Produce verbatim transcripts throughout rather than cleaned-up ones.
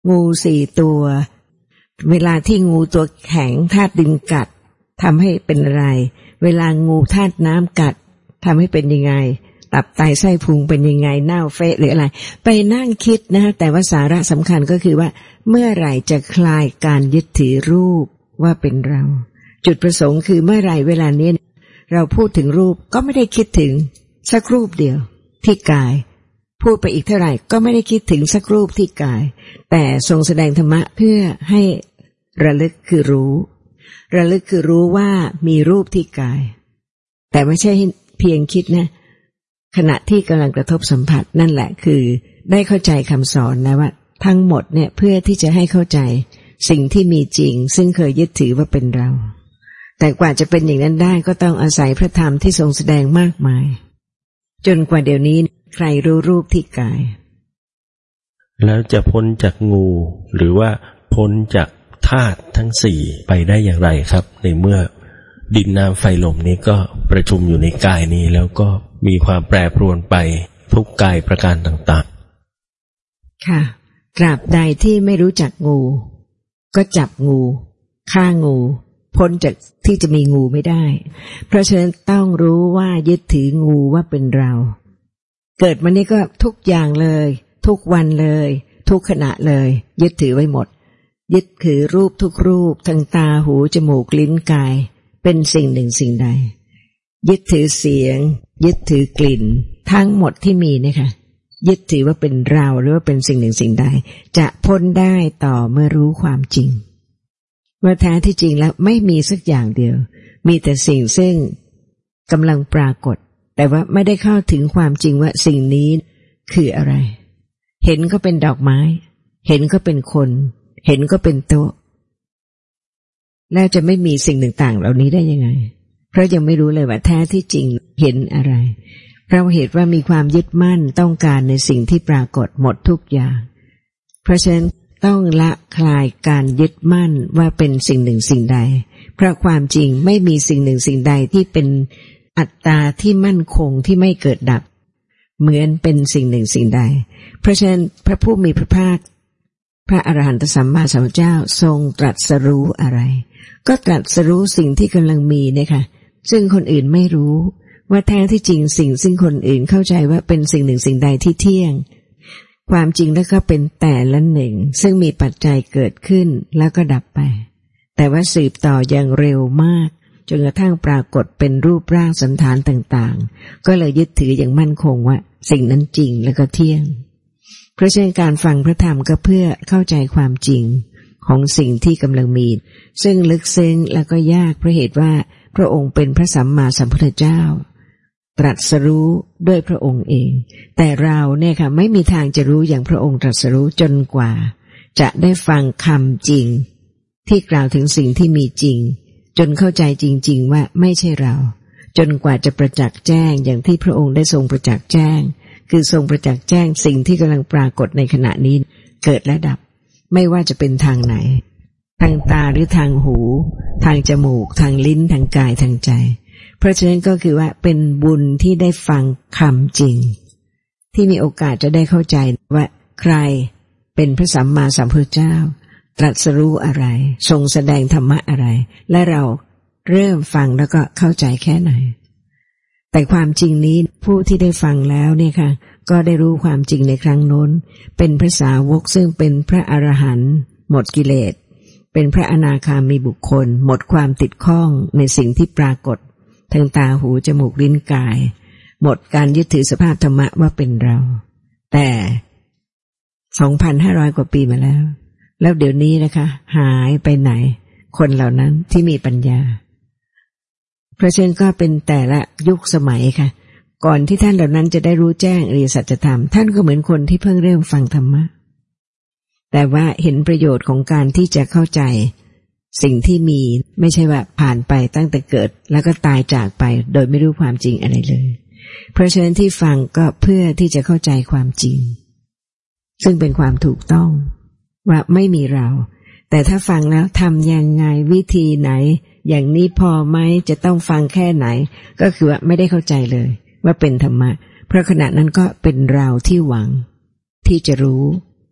งูสี่ตัวเวลาที่งูตัวแข็งธาตุดินกัดทำให้เป็นอะไรเวลางูธาตุน้ำกัดทำให้เป็นยังไงตับไตไส้พุงเป็นยังไงเน่าเฟะหรืออะไรไปนั่งคิดนะแต่ว่าสาระสำคัญก็คือว่าเมื่อไหร่จะคลายการยึดถือรูปว่าเป็นเราจุดประสงค์คือเมื่อไหร่เวลานี้เราพูดถึงรูปก็ไม่ได้คิดถึงสักรูปเดียวที่กายพูดไปอีกเท่าไหร่ก็ไม่ได้คิดถึงสักรูปที่กายแต่ทรงแสดงธรรมะเพื่อให้ระลึกคือรู้ระลึกคือรู้ว่ามีรูปที่กายแต่ไม่ใช่เพียงคิดนะขณะที่กำลังกระทบสัมผัสนั่นแหละคือได้เข้าใจคำสอนนะว่าทั้งหมดเนี่ยเพื่อที่จะให้เข้าใจสิ่งที่มีจริงซึ่งเคยยึดถือว่าเป็นเราแต่กว่าจะเป็นอย่างนั้นได้ก็ต้องอาศัยพระธรรมที่ทรงแสดงมากมายจนกว่าเดี๋ยวนี้ใครรู้รูปที่กายแล้วจะพ้นจากงูหรือว่าพ้นจากธาตุทั้งสี่ไปได้อย่างไรครับในเมื่อดินน้ำไฟลมนี้ก็ประชุมอยู่ในกายนี้แล้วก็มีความแปรปรวนไปทุกกายประการต่างๆค่ะตราบใดที่ไม่รู้จักงูก็จับงูฆ่างูพ้นจากที่จะมีงูไม่ได้เพราะฉะนั้นต้องรู้ว่ายึดถืองูว่าเป็นเราเกิดมานี่ก็ทุกอย่างเลยทุกวันเลยทุกขณะเลยยึดถือไว้หมดยึดถือรูปทุกรูปทั้งตาหูจมูกลิ้นกายเป็นสิ่งหนึ่งสิ่งใดยึดถือเสียงยึดถือกลิ่นทั้งหมดที่มีเนี่ยค่ะยึดถือว่าเป็นเราหรือว่าเป็นสิ่งหนึ่งสิ่งใดจะพ้นได้ต่อเมื่อรู้ความจริงว่าแท้ที่จริงแล้วไม่มีสักอย่างเดียวมีแต่สิ่งซึ่งกำลังปรากฏแต่ว่าไม่ได้เข้าถึงความจริงว่าสิ่งนี้คืออะไรเห็นก็เป็นดอกไม้เห็นก็เป็นคนเห็นก็เป็นโต๊ะแล้วจะไม่มีสิ่งต่างๆเหล่านี้ได้ยังไงเพราะยังไม่รู้เลยว่าแท้ที่จริงเห็นอะไรเพราะเหตุว่ามีความยึดมั่นต้องการในสิ่งที่ปรากฏหมดทุกอย่างเพราะฉะนั้นต้องละคลายการยึดมั่นว่าเป็นสิ่งหนึ่งสิ่งใดเพราะความจริงไม่มีสิ่งหนึ่งสิ่งใดที่เป็นอัตตาที่มั่นคงที่ไม่เกิดดับเหมือนเป็นสิ่งหนึ่งสิ่งใดเพราะฉะนั้นพระผู้มีพระภาคพระอรหันตสัมมาสัมพุทธเจ้าทรงตรัสรู้อะไรก็ตรัสรู้สิ่งที่กำลังมีนะคะซึ่งคนอื่นไม่รู้ว่าแท้ที่จริงสิ่งซึ่งคนอื่นเข้าใจว่าเป็นสิ่งหนึ่งสิ่งใดที่เที่ยงความจริงแล้วก็เป็นแต่ละหนึ่งซึ่งมีปัจจัยเกิดขึ้นแล้วก็ดับไปแต่ว่าสืบต่ออย่างเร็วมากจนกระทั่งปรากฏเป็นรูปร่างสันฐานต่างๆก็เลยยึดถืออย่างมั่นคงว่าสิ่งนั้นจริงแล้วก็เที่ยงเพราะฉะนั้นการฟังพระธรรมก็เพื่อเข้าใจความจริงของสิ่งที่กำลังมีซึ่งลึกซึ้งแล้วก็ยากเพราะเหตุว่าพระองค์เป็นพระสัมมาสัมพุทธเจ้าตรัสรู้ด้วยพระองค์เองแต่เราเนี่ยค่ะไม่มีทางจะรู้อย่างพระองค์ตรัสรู้จนกว่าจะได้ฟังคำจริงที่กล่าวถึงสิ่งที่มีจริงจนเข้าใจจริงๆว่าไม่ใช่เราจนกว่าจะประจักษ์แจ้งอย่างที่พระองค์ได้ทรงประจักษ์แจ้งคือทรงประจักษ์แจ้งสิ่งที่กำลังปรากฏในขณะนี้เกิดและดับไม่ว่าจะเป็นทางไหนทางตาหรือทางหูทางจมูกทางลิ้นทางกายทางใจเพราะฉะนั้นก็คือว่าเป็นบุญที่ได้ฟังคำจริงที่มีโอกาสจะได้เข้าใจว่าใครเป็นพระสัมมาสัมพุทธเจ้าตรัสรู้อะไรทรงแสดงธรรมะอะไรและเราเริ่มฟังแล้วก็เข้าใจแค่ไหนแต่ความจริงนี้ผู้ที่ได้ฟังแล้วเนี่ยค่ะก็ได้รู้ความจริงในครั้งโน้นเป็นพระสาวกซึ่งเป็นพระอรหันต์หมดกิเลสเป็นพระอนาคามีบุคคลหมดความติดข้องในสิ่งที่ปรากฏทางตาหูจมูกลิ้นกายหมดการยึดถือสภาพธรรมะว่าเป็นเราแต่ สองพันห้าร้อย กว่าปีมาแล้วแล้วเดี๋ยวนี้นะคะหายไปไหนคนเหล่านั้นที่มีปัญญาเพราะฉะนั้นก็เป็นแต่ละยุคสมัยค่ะก่อนที่ท่านเหล่านั้นจะได้รู้แจ้งอริยสัจธรรมท่านก็เหมือนคนที่เพิ่งเริ่มฟังธรรมะแต่ว่าเห็นประโยชน์ของการที่จะเข้าใจสิ่งที่มีไม่ใช่ว่าผ่านไปตั้งแต่เกิดแล้วก็ตายจากไปโดยไม่รู้ความจริงอะไรเลยเพราะฉะนั้นที่ฟังก็เพื่อที่จะเข้าใจความจริงซึ่งเป็นความถูกต้องว่าไม่มีเราแต่ถ้าฟังแล้วทำยังไงวิธีไหนอย่างนี้พอไหมจะต้องฟังแค่ไหนก็คือว่าไม่ได้เข้าใจเลยว่าเป็นธรรมะเพราะขณะนั้นก็เป็นเราที่หวังที่จะรู้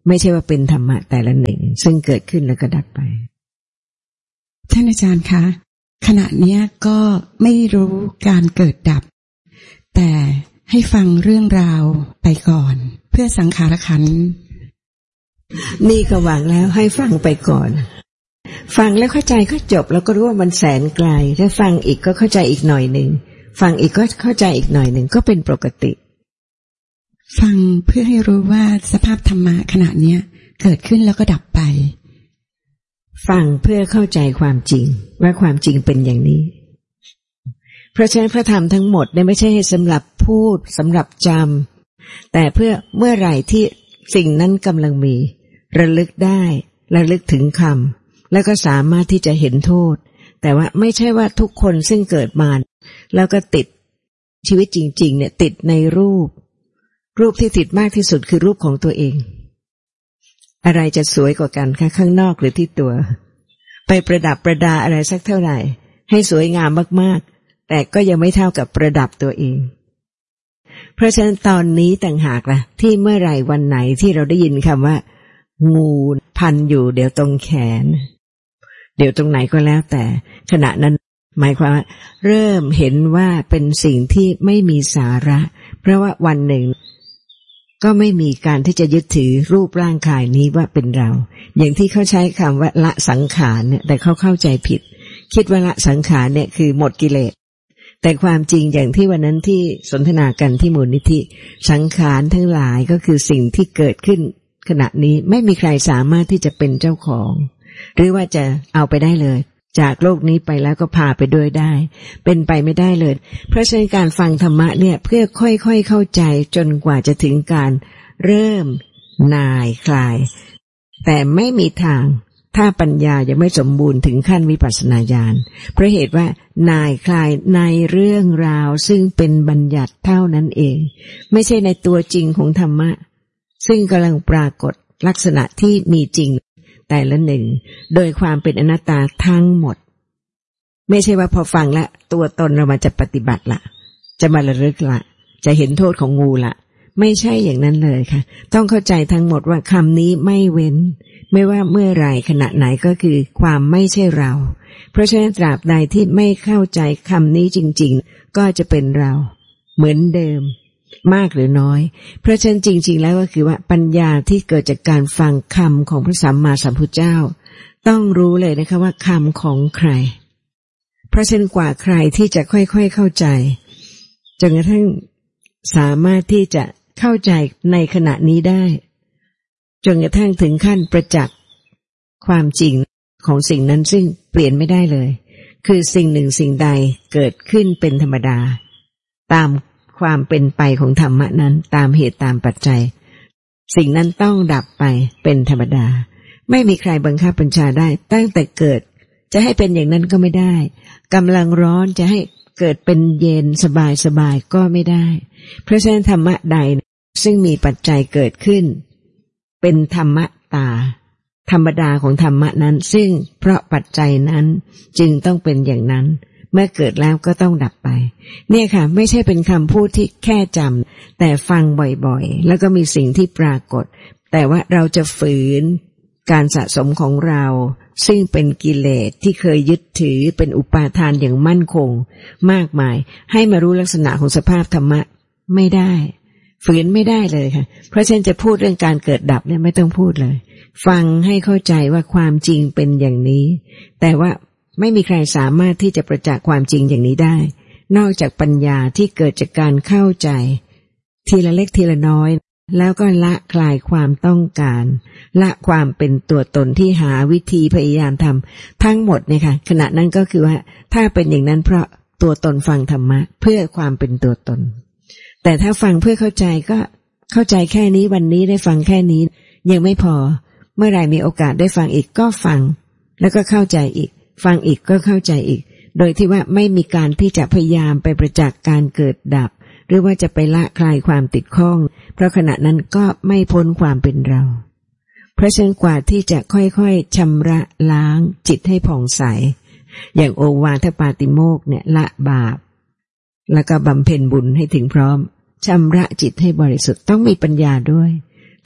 ไม่ใช่ว่าเป็นธรรมะแต่ละหนึ่งซึ่งเกิดขึ้นแล้วก็ดับไปท่านอาจารย์คะขณะเนี้ยก็ไม่รู้การเกิดดับแต่ให้ฟังเรื่องราวไปก่อนเพื่อสังขารขันธ์นี่ก็หวังแล้วให้ฟังไปก่อนฟังแล้วเข้าใจก็จบแล้วก็รู้ว่ามันแสนไกลถ้าฟังอีกก็เข้าใจอีกหน่อยหนึ่งฟังอีกก็เข้าใจอีกหน่อยหนึ่งก็เป็นปกติฟังเพื่อให้รู้ว่าสภาพธรรมะขณะเนี้ยเกิดขึ้นแล้วก็ดับไปฟังเพื่อเข้าใจความจริงว่าความจริงเป็นอย่างนี้เพราะฉะนั้นพระธรรมทั้งหมดเนี่ยไม่ใช่ให้สำหรับพูดสำหรับจำแต่เพื่อเมื่อไหร่ที่สิ่งนั้นกำลังมีระลึกได้ระลึกถึงคำแล้วก็สามารถที่จะเห็นโทษแต่ว่าไม่ใช่ว่าทุกคนซึ่งเกิดมาแล้วก็ติดชีวิตจริงๆเนี่ยติดในรูปรูปที่ติดมากที่สุดคือรูปของตัวเองอะไรจะสวยกว่ากันคะข้างนอกหรือที่ตัวไปประดับประดาอะไรสักเท่าไหร่ให้สวยงามมากๆแต่ก็ยังไม่เท่ากับประดับตัวเองเพราะฉะนั้นตอนนี้ต่างหากล่ะที่เมื่อไหร่วันไหนที่เราได้ยินคำว่างูพันอยู่เดี๋ยวตรงแขนเดี๋ยวตรงไหนก็แล้วแต่ขณะนั้นหมายความว่าเริ่มเห็นว่าเป็นสิ่งที่ไม่มีสาระเพราะว่าวันหนึ่งก็ไม่มีการที่จะยึดถือรูปร่างกายนี้ว่าเป็นเราอย่างที่เขาใช้คำว่าละสังขารเนี่ยแต่เขาเข้าใจผิดคิดว่าละสังขารเนี่ยคือหมดกิเลสแต่ความจริงอย่างที่วันนั้นที่สนทนากันที่มูลนิธิสังขารทั้งหลายก็คือสิ่งที่เกิดขึ้นขณะนี้ไม่มีใครสามารถที่จะเป็นเจ้าของหรือว่าจะเอาไปได้เลยจากโลกนี้ไปแล้วก็พาไปด้วยได้เป็นไปไม่ได้เลยเพราะฉะนั้นการฟังธรรมะเนี่ยเพื่อค่อยๆเข้าใจจนกว่าจะถึงการเริ่มนายคลายแต่ไม่มีทางถ้าปัญญายังไม่สมบูรณ์ถึงขั้นวิปัสสนาญาณเพราะเหตุว่านายคลายในเรื่องราวซึ่งเป็นบัญญัติเท่านั้นเองไม่ใช่ในตัวจริงของธรรมะซึ่งกำลังปรากฏลักษณะที่มีจริงแต่ละหนึ่งโดยความเป็นอนัตตาทั้งหมดไม่ใช่ว่าพอฟังละตัวตนเรามาจะปฏิบัติละจะมาระลึกละจะเห็นโทษของงูละไม่ใช่อย่างนั้นเลยค่ะต้องเข้าใจทั้งหมดว่าคำนี้ไม่เว้นไม่ว่าเมื่อไรขณะไหนก็คือความไม่ใช่เราเพราะฉะนั้นตราบใดที่ไม่เข้าใจคำนี้จริงๆก็จะเป็นเราเหมือนเดิมมากหรือน้อยเพราะฉะนั้นจริงๆแล้วก็คือว่าปัญญาที่เกิดจากการฟังคำของพระสัมมาสัมพุทธเจ้าต้องรู้เลยนะคะว่าคำของใครเพราะฉะนั้นกว่าใครที่จะค่อยๆเข้าใจจนกระทั่งสามารถที่จะเข้าใจในขณะนี้ได้จนกระทั่งถึงขั้นประจักษ์ความจริงของสิ่งนั้นซึ่งเปลี่ยนไม่ได้เลยคือสิ่งหนึ่งสิ่งใดเกิดขึ้นเป็นธรรมดาตามความเป็นไปของธรรมะนั้นตามเหตุตามปัจจัยสิ่งนั้นต้องดับไปเป็นธรรมดาไม่มีใครบังคับบัญชาได้ตั้งแต่เกิดจะให้เป็นอย่างนั้นก็ไม่ได้กำลังร้อนจะให้เกิดเป็นเย็นสบายสบายก็ไม่ได้เพราะฉะนั้นธรรมะใดซึ่งมีปัจจัยเกิดขึ้นเป็นธรรมะตาธรรมดาของธรรมะนั้นซึ่งเพราะปัจจัยนั้นจึงต้องเป็นอย่างนั้นเมื่อเกิดแล้วก็ต้องดับไปเนี่ยค่ะไม่ใช่เป็นคำพูดที่แค่จำแต่ฟังบ่อยๆแล้วก็มีสิ่งที่ปรากฏแต่ว่าเราจะฝืนการสะสมของเราซึ่งเป็นกิเลสที่เคยยึดถือเป็นอุปาทานอย่างมั่นคงมากมายให้มารู้ลักษณะของสภาพธรรมะไม่ได้ฝืนไม่ได้เลยค่ะเพราะฉะนั้นจะพูดเรื่องการเกิดดับเนี่ยไม่ต้องพูดเลยฟังให้เข้าใจว่าความจริงเป็นอย่างนี้แต่ว่าไม่มีใครสามารถที่จะประจักษ์ความจริงอย่างนี้ได้นอกจากปัญญาที่เกิดจากการเข้าใจทีละเล็กทีละน้อยแล้วก็ละคลายความต้องการละความเป็นตัวตนที่หาวิธีพยายามทำทั้งหมดเนี่ยค่ะขณะนั้นก็คือว่าถ้าเป็นอย่างนั้นเพราะตัวตนฟังธรรมะเพื่อความเป็นตัวตนแต่ถ้าฟังเพื่อเข้าใจก็เข้าใจแค่นี้วันนี้ได้ฟังแค่นี้ยังไม่พอเมื่อไหร่มีโอกาสได้ฟังอีกก็ฟังแล้วก็เข้าใจอีกฟังอีกก็เข้าใจอีกโดยที่ว่าไม่มีการที่จะพยายามไปประจักษ์การเกิดดับหรือว่าจะไปละคลายความติดข้องเพราะขณะนั้นก็ไม่พ้นความเป็นเราเพราะฉะนั้นกว่าที่จะค่อยๆชำระล้างจิตให้ผ่องใสอย่างโอวาทปาติโมกข์เนี่ยละบาปแล้วก็บำเพ็ญบุญให้ถึงพร้อมชำระจิตให้บริสุทธิ์ต้องมีปัญญาด้วย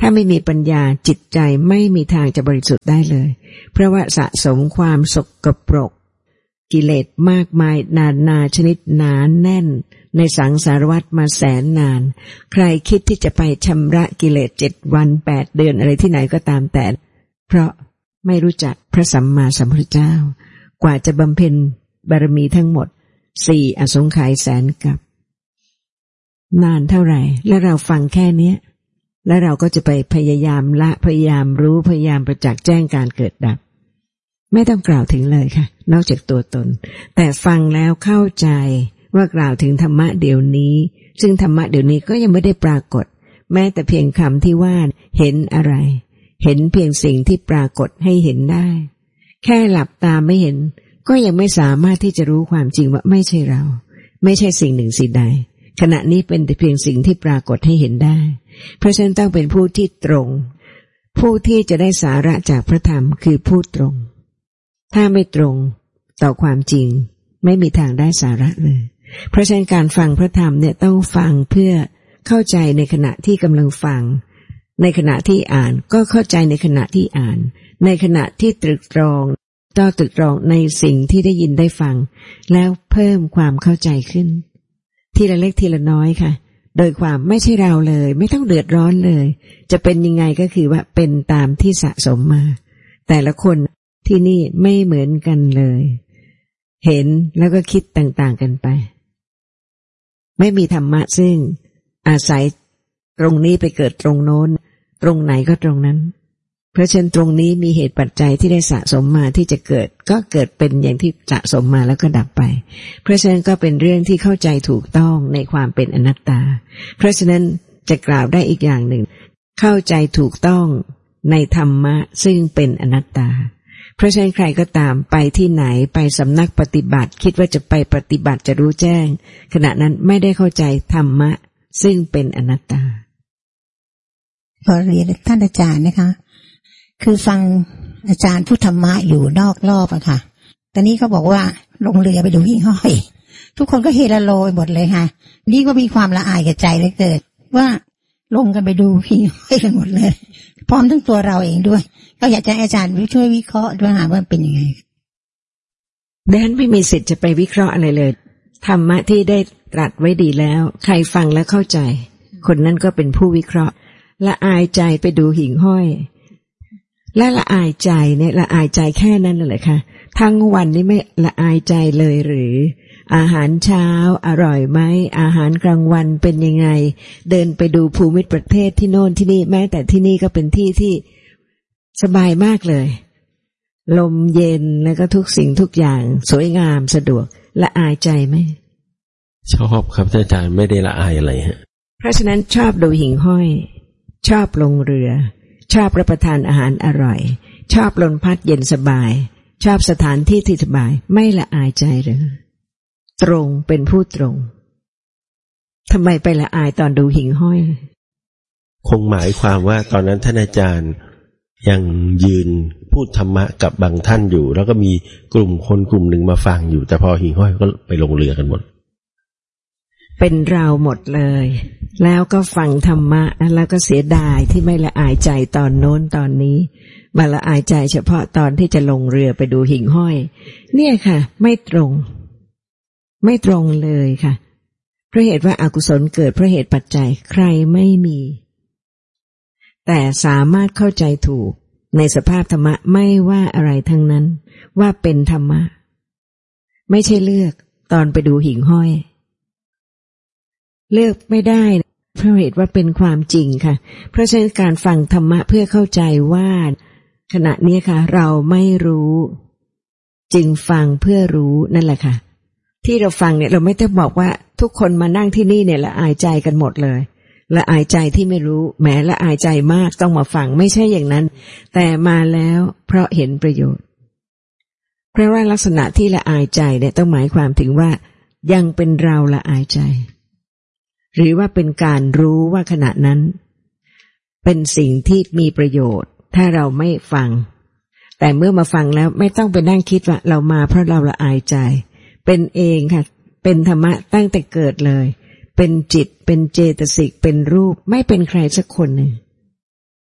ถ้าไม่มีปัญญาจิตใจไม่มีทางจะบริสุทธิ์ได้เลยเพราะว่าสะสมความสกปรกกิเลสมากมายนานาชนิดหนาแน่นในสังสารวัฏมาแสนนานใครคิดที่จะไปชำระกิเลสเจ็ดวันแปดเดือนอะไรที่ไหนก็ตามแต่เพราะไม่รู้จักพระสัมมาสัมพุทธเจ้ากว่าจะบำเพ็ญบารมีทั้งหมดสี่อสงไขยแสนกับนานเท่าไหร่แล้วเราฟังแค่เนี้ยแล้วเราก็จะไปพยายามละพยายามรู้พยายามประจักษ์แจ้งการเกิดดับไม่ต้องกล่าวถึงเลยค่ะนอกจากตัวตนแต่ฟังแล้วเข้าใจว่ากล่าวถึงธรรมะเดี๋ยวนี้ซึ่งธรรมะเดี๋ยวนี้ก็ยังไม่ได้ปรากฏแม้แต่เพียงคำที่ว่าเห็นอะไรเห็นเพียงสิ่งที่ปรากฏให้เห็นได้แค่หลับตาไม่เห็นก็ยังไม่สามารถที่จะรู้ความจริงว่าไม่ใช่เราไม่ใช่สิ่งหนึ่งสิ่งใดขณะนี้เป็นแต่เพียงสิ่งที่ปรากฏให้เห็นได้เพราะฉะนั้นต้องเป็นผู้ที่ตรงผู้ที่จะได้สาระจากพระธรรมคือผู้ตรงถ้าไม่ตรงต่อความจริงไม่มีทางได้สาระเลยเพราะฉะนั้นการฟังพระธรรมเนี่ยต้องฟังเพื่อเข้าใจในขณะที่กำลังฟังในขณะที่อ่านก็เข้าใจในขณะที่อ่านในขณะที่ตรึกตรองต้องตรึกตรองในสิ่งที่ได้ยินได้ฟังแล้วเพิ่มความเข้าใจขึ้นทีละเล็กทีละน้อยค่ะโดยความไม่ใช่เราเลยไม่ต้องเดือดร้อนเลยจะเป็นยังไงก็คือว่าเป็นตามที่สะสมมาแต่ละคนที่นี่ไม่เหมือนกันเลยเห็นแล้วก็คิดต่างๆกันไปไม่มีธรรมะซึ่งอาศัยตรงนี้ไปเกิดตรงโน้นตรงไหนก็ตรงนั้นเพราะฉะนั้นตรงนี้มีเหตุปัจจัยที่ได้สะสมมาที่จะเกิดก็เกิดเป็นอย่างที่สะสมมาแล้วก็ดับไปเพราะฉะนั้นก็เป็นเรื่องที่เข้าใจถูกต้องในความเป็นอนัตตาเพราะฉะนั้นจะกล่าวได้อีกอย่างหนึ่งเข้าใจถูกต้องในธรรมะซึ่งเป็นอนัตตาเพราะฉะนั้นใครก็ตามไปที่ไหนไปสำนักปฏิบัติคิดว่าจะไปปฏิบัติจะรู้แจ้งขณะนั้นไม่ได้เข้าใจธรรมะซึ่งเป็นอนัตตาขอเรียนท่านอาจารย์นะคะคือฟังอาจารย์พูดธรรมะอยู่นอกรอบอะค่ะตอนนี้เขาบอกว่าลงเรือไปดูหิ่งห้อยทุกคนก็เฮลาโลไปหมดเลยค่ะนี่ก็มีความละอายกับใจเลยเกิดว่าลงกันไปดูหิ่งห้อยกันหมดเลยพร้อมทั้งตัวเราเองด้วยก็อยากจะให้อาจารย์ช่วยวิเคราะห์ด้วยหาว่าเป็นยังไงดิฉันไม่มีสิทธิ์จะไปวิเคราะห์อะไรเลยธรรมะที่ได้ตรัสไว้ดีแล้วใครฟังแล้วเข้าใจคนนั้นก็เป็นผู้วิเคราะห์ละอายใจไปดูหิ่งห้อยและละอายใจเนี่ยละอายใจแค่นั้นน่ะแหละค่ะทั้งวันนี้ไม่ละอายใจเลยหรืออาหารเช้าอร่อยไหมอาหารกลางวันเป็นยังไงเดินไปดูภูมิประเทศที่โน่นที่นี่แม้แต่ที่นี่ก็เป็นที่ที่สบายมากเลยลมเย็นแล้วก็ทุกสิ่งทุกอย่างสวยงามสะดวกละอายใจไหมชอบครับอาจารย์ไม่ได้ละอายอะไรฮะเพราะฉะนั้นชอบดูหิ่งห้อยชอบลงเรือชอบรับประทานอาหารอร่อยชอบลมพัดเย็นสบายชอบสถานที่ที่สบายไม่ละอายใจหรือตรงเป็นผู้ตรงทำไมไปละอายตอนดูหิ่งห้อยคงหมายความว่าตอนนั้นท่านอาจารย์ยังยืนพูดธรรมะกับบางท่านอยู่แล้วก็มีกลุ่มคนกลุ่มหนึ่งมาฟังอยู่แต่พอหิ่งห้อยก็ไปลงเรือกันหมดเป็นเราหมดเลยแล้วก็ฟังธรรมะแล้วก็เสียดายที่ไม่ละอายใจตอนโน้นตอนนี้มาละอายใจเฉพาะตอนที่จะลงเรือไปดูหิ่งห้อยเนี่ยค่ะไม่ตรงไม่ตรงเลยค่ะเพราะเหตุว่าอากุศลเกิดเพราะเหตุปัจจัยใครไม่มีแต่สามารถเข้าใจถูกในสภาพธรรมะไม่ว่าอะไรทั้งนั้นว่าเป็นธรรมะไม่ใช่เลือกตอนไปดูหิ่งห้อยเลือกไม่ได้เพราะเหตุว่าเป็นความจริงค่ะเพราะฉะนั้นการฟังธรรมะเพื่อเข้าใจว่าขณะนี้ค่ะเราไม่รู้จึงฟังเพื่อรู้นั่นแหละค่ะที่เราฟังเนี่ยเราไม่ต้องบอกว่าทุกคนมานั่งที่นี่เนี่ยละอายใจกันหมดเลยละอายใจที่ไม่รู้แหมละอายใจมากต้องมาฟังไม่ใช่อย่างนั้นแต่มาแล้วเพราะเห็นประโยชน์เพราะว่าลักษณะที่ละอายใจเนี่ยต้องหมายความถึงว่ายังเป็นเราละอายใจหรือว่าเป็นการรู้ว่าขณะนั้นเป็นสิ่งที่มีประโยชน์ถ้าเราไม่ฟังแต่เมื่อมาฟังแล้วไม่ต้องไปนั่งคิดว่าเรามาเพราะเราละอายใจเป็นเองค่ะเป็นธรรมะตั้งแต่เกิดเลยเป็นจิตเป็นเจตสิกเป็นรูปไม่เป็นใครสักคนหนึ่ง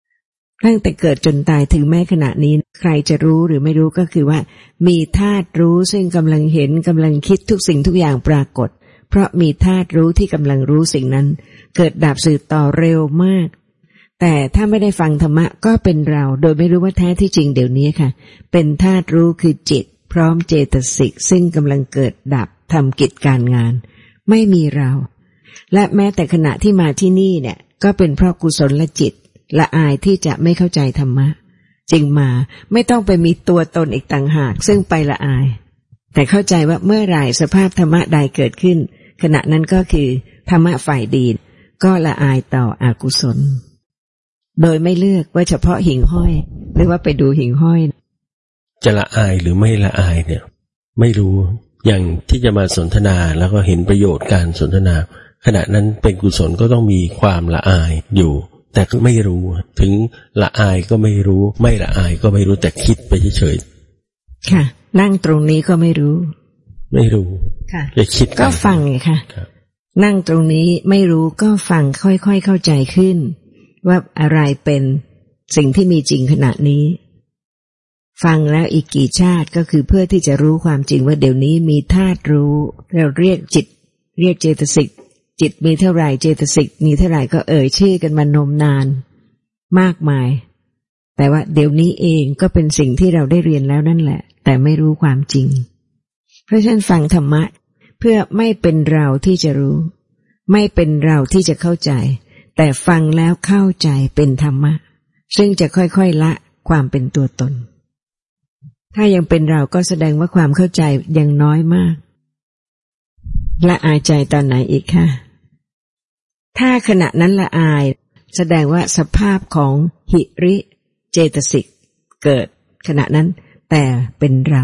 ตั้งแต่เกิดจนตายถึงแม้ขณะนี้ใครจะรู้หรือไม่รู้ก็คือว่ามีธาตุรู้ซึ่งกำลังเห็นกำลังคิดทุกสิ่งทุกอย่างปรากฏเพราะมีธาตุรู้ที่กำลังรู้สิ่งนั้นเกิดดับสืบต่อเร็วมากแต่ถ้าไม่ได้ฟังธรรมะก็เป็นเราโดยไม่รู้ว่าแท้ที่จริงเดี๋ยวนี้ค่ะเป็นธาตุรู้คือจิตพร้อมเจตสิกซึ่งกำลังเกิดดับทำกิจการงานไม่มีเราและแม้แต่ขณะที่มาที่นี่เนี่ยก็เป็นเพราะกุศลและจิตละอายที่จะไม่เข้าใจธรรมะจึงมาไม่ต้องไปมีตัวตนอีกต่างหากซึ่งไปละอายแต่เข้าใจว่าเมื่อไหร่สภาพธรรมะใดเกิดขึ้นขณะนั้นก็คือธรรมะฝ่ายดีก็ละอายต่ออกุศลโดยไม่เลือกว่าเฉพาะหิ่งห้อยหรือว่าไปดูหิ่งห้อยจะละอายหรือไม่ละอายเนี่ยไม่รู้อย่างที่จะมาสนทนาแล้วก็เห็นประโยชน์การสนทนาขณะนั้นเป็นกุศลก็ต้องมีความละอายอยู่แต่ก็ไม่รู้ถึงละอายก็ไม่รู้ไม่ละอายก็ไม่รู้แต่คิดไปเฉยๆค่ะนั่งตรงนี้ก็ไม่รู้ไม่รู้ค่ะจะคิดก็ฟังไงค่ะนั่งตรงนี้ไม่รู้ก็ฟังค่อยๆเข้าใจขึ้นว่าอะไรเป็นสิ่งที่มีจริงขณะนี้ฟังแล้วอีกกี่ชาติก็คือเพื่อที่จะรู้ความจริงว่าเดี๋ยวนี้มีธาตุรู้เราเรียกจิตเรียกเจตสิกจิตมีเท่าไหร่เจตสิกมีเท่าไหร่ก็เอ่ยชื่อกันมานมนานมากมายแต่ว่าเดี๋ยวนี้เองก็เป็นสิ่งที่เราได้เรียนแล้วนั่นแหละแต่ไม่รู้ความจริงเพราะฉะนั้นฟังธรรมะเพื่อไม่เป็นเราที่จะรู้ไม่เป็นเราที่จะเข้าใจแต่ฟังแล้วเข้าใจเป็นธรรมะซึ่งจะค่อยๆละความเป็นตัวตนถ้ายังเป็นเราก็แสดงว่าความเข้าใจยังน้อยมากละอายใจตอนไหนอีกค่ะถ้าขณะนั้นละอายแสดงว่าสภาพของหิริเจตสิกเกิดขณะนั้นแต่เป็นเรา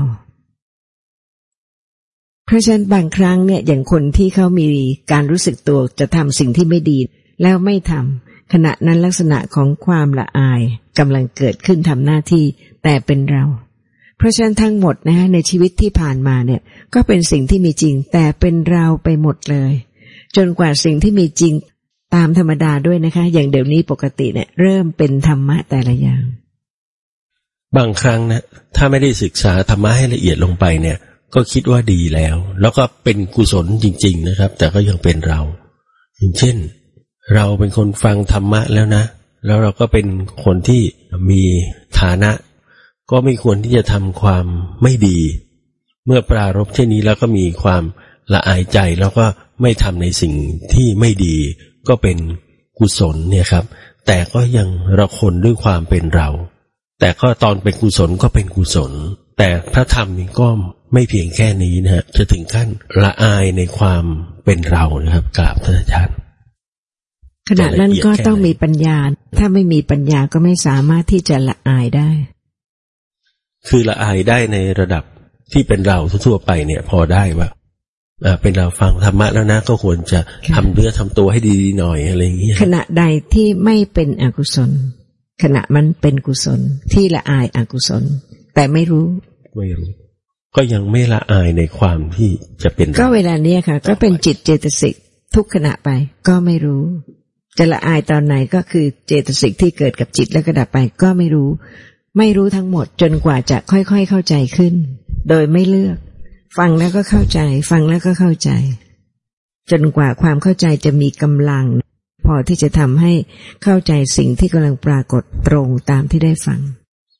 เพราะฉะนั้นบางครั้งเนี่ยอย่างคนที่เขามีการรู้สึกตัวจะทำสิ่งที่ไม่ดีแล้วไม่ทำขณะนั้นลักษณะของความละอายกำลังเกิดขึ้นทำหน้าที่แต่เป็นเราเพราะฉะนั้นทั้งหมดนะฮะในชีวิตที่ผ่านมาเนี่ยก็เป็นสิ่งที่มีจริงแต่เป็นเราไปหมดเลยจนกว่าสิ่งที่มีจริงตามธรรมดาด้วยนะคะอย่างเดี๋ยวนี้ปกติเนี่ยเริ่มเป็นธรรมะแต่ละอย่างบางครั้งนะถ้าไม่ได้ศึกษาธรรมะให้ละเอียดลงไปเนี่ยก็คิดว่าดีแล้วแล้วก็เป็นกุศลจริงๆนะครับแต่ก็ยังเป็นเราอย่างเช่นเราเป็นคนฟังธรรมะแล้วนะแล้วเราก็เป็นคนที่มีฐานะก็ไม่ควรที่จะทำความไม่ดีเมื่อปรารภเช่นนี้แล้วก็มีความละอายใจแล้วก็ไม่ทำในสิ่งที่ไม่ดีก็เป็นกุศลเนี่ยครับแต่ก็ยังระคนด้วยความเป็นเราแต่ก็ตอนเป็นกุศลก็เป็นกุศลแต่พระธรรมนี่ก็ไม่เพียงแค่นี้นะฮะจะถึงขั้นละอายในความเป็นเรานะครับกราบท่านอาจารย์ขณะนั้นก็ต้องมีปัญญาถ้าไม่มีปัญญาก็ไม่สามารถที่จะละอายได้คือละอายได้ในระดับที่เป็นเราทั่วไปเนี่ยพอได้ว่าเป็นเราฟังธรรมะแล้วนะก็ควรจะทำเนื้อทำตัวให้ดีๆหน่อยอะไรอย่างเงี้ยขณะใดที่ไม่เป็นอกุศลขณะมันเป็นกุศลที่ละอายอกุศลแต่ไม่รู้ไม่รู้ก็ยังไม่ละอายในความที่จะเป็นก็เวลาเนี้ยค่ะก็เป็นจิตเจตสิกทุกขณะไปก็ไม่รู้จะละอายตอนไหนก็คือเจตสิกที่เกิดกับจิตแล้วก็ดับไปก็ไม่รู้ไม่รู้ทั้งหมดจนกว่าจะค่อยๆเข้าใจขึ้นโดยไม่เลือกฟังแล้วก็เข้าใจฟังแล้วก็เข้าใจจนกว่าความเข้าใจจะมีกำลังพอที่จะทำให้เข้าใจสิ่งที่กำลังปรากฏตรงตามที่ได้ฟัง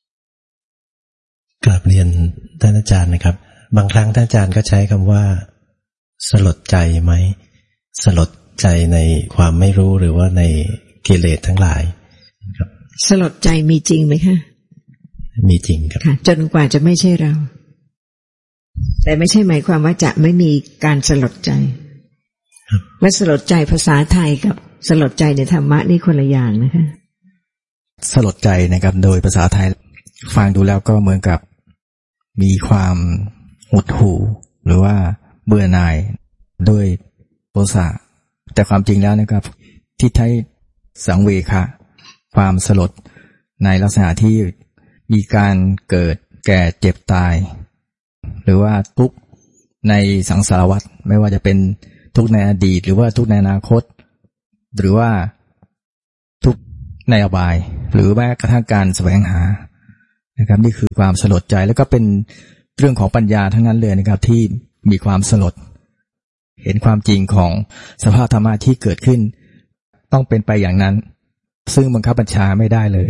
กราบเรียนท่านอาจารย์นะครับบางครั้งท่านอาจารย์ก็ใช้คำว่าสลดใจไหมสลดใจในความไม่รู้หรือว่าในกิเลสทั้งหลายครับสลดใจมีจริงไหมคะมีจริงครับค่ะจนกว่าจะไม่ใช่เราแต่ไม่ใช่หมายความว่าจะไม่มีการสลดใจและสลดใจภาษาไทยกับสลดใจในธรรมะนี่คนละอย่างนะคะสลดใจนะครับโดยภาษาไทยฟังดูแล้วก็เหมือนกับมีความหดหู่หรือว่าเบื่อหน่ายด้วยโทสะแต่ความจริงแล้วนะครับที่ใช้สังเวคะ ความสลดในลักษณะที่มีการเกิดแก่เจ็บตายหรือว่าทุกข์ในสังสารวัฏไม่ว่าจะเป็นทุกข์ในอดีตหรือว่าทุกข์ในอนาคตหรือว่าทุกข์ในอบายหรือแม้กระทั่งการแสวงหานะครับนี่คือความสลดใจแล้วก็เป็นเรื่องของปัญญาทั้งนั้นเลยนะครับที่มีความสลดเห็นความจริงของสภาพธรรมะที่เกิดขึ้นต้องเป็นไปอย่างนั้นซึ่งบังคับบัญชาไม่ได้เลย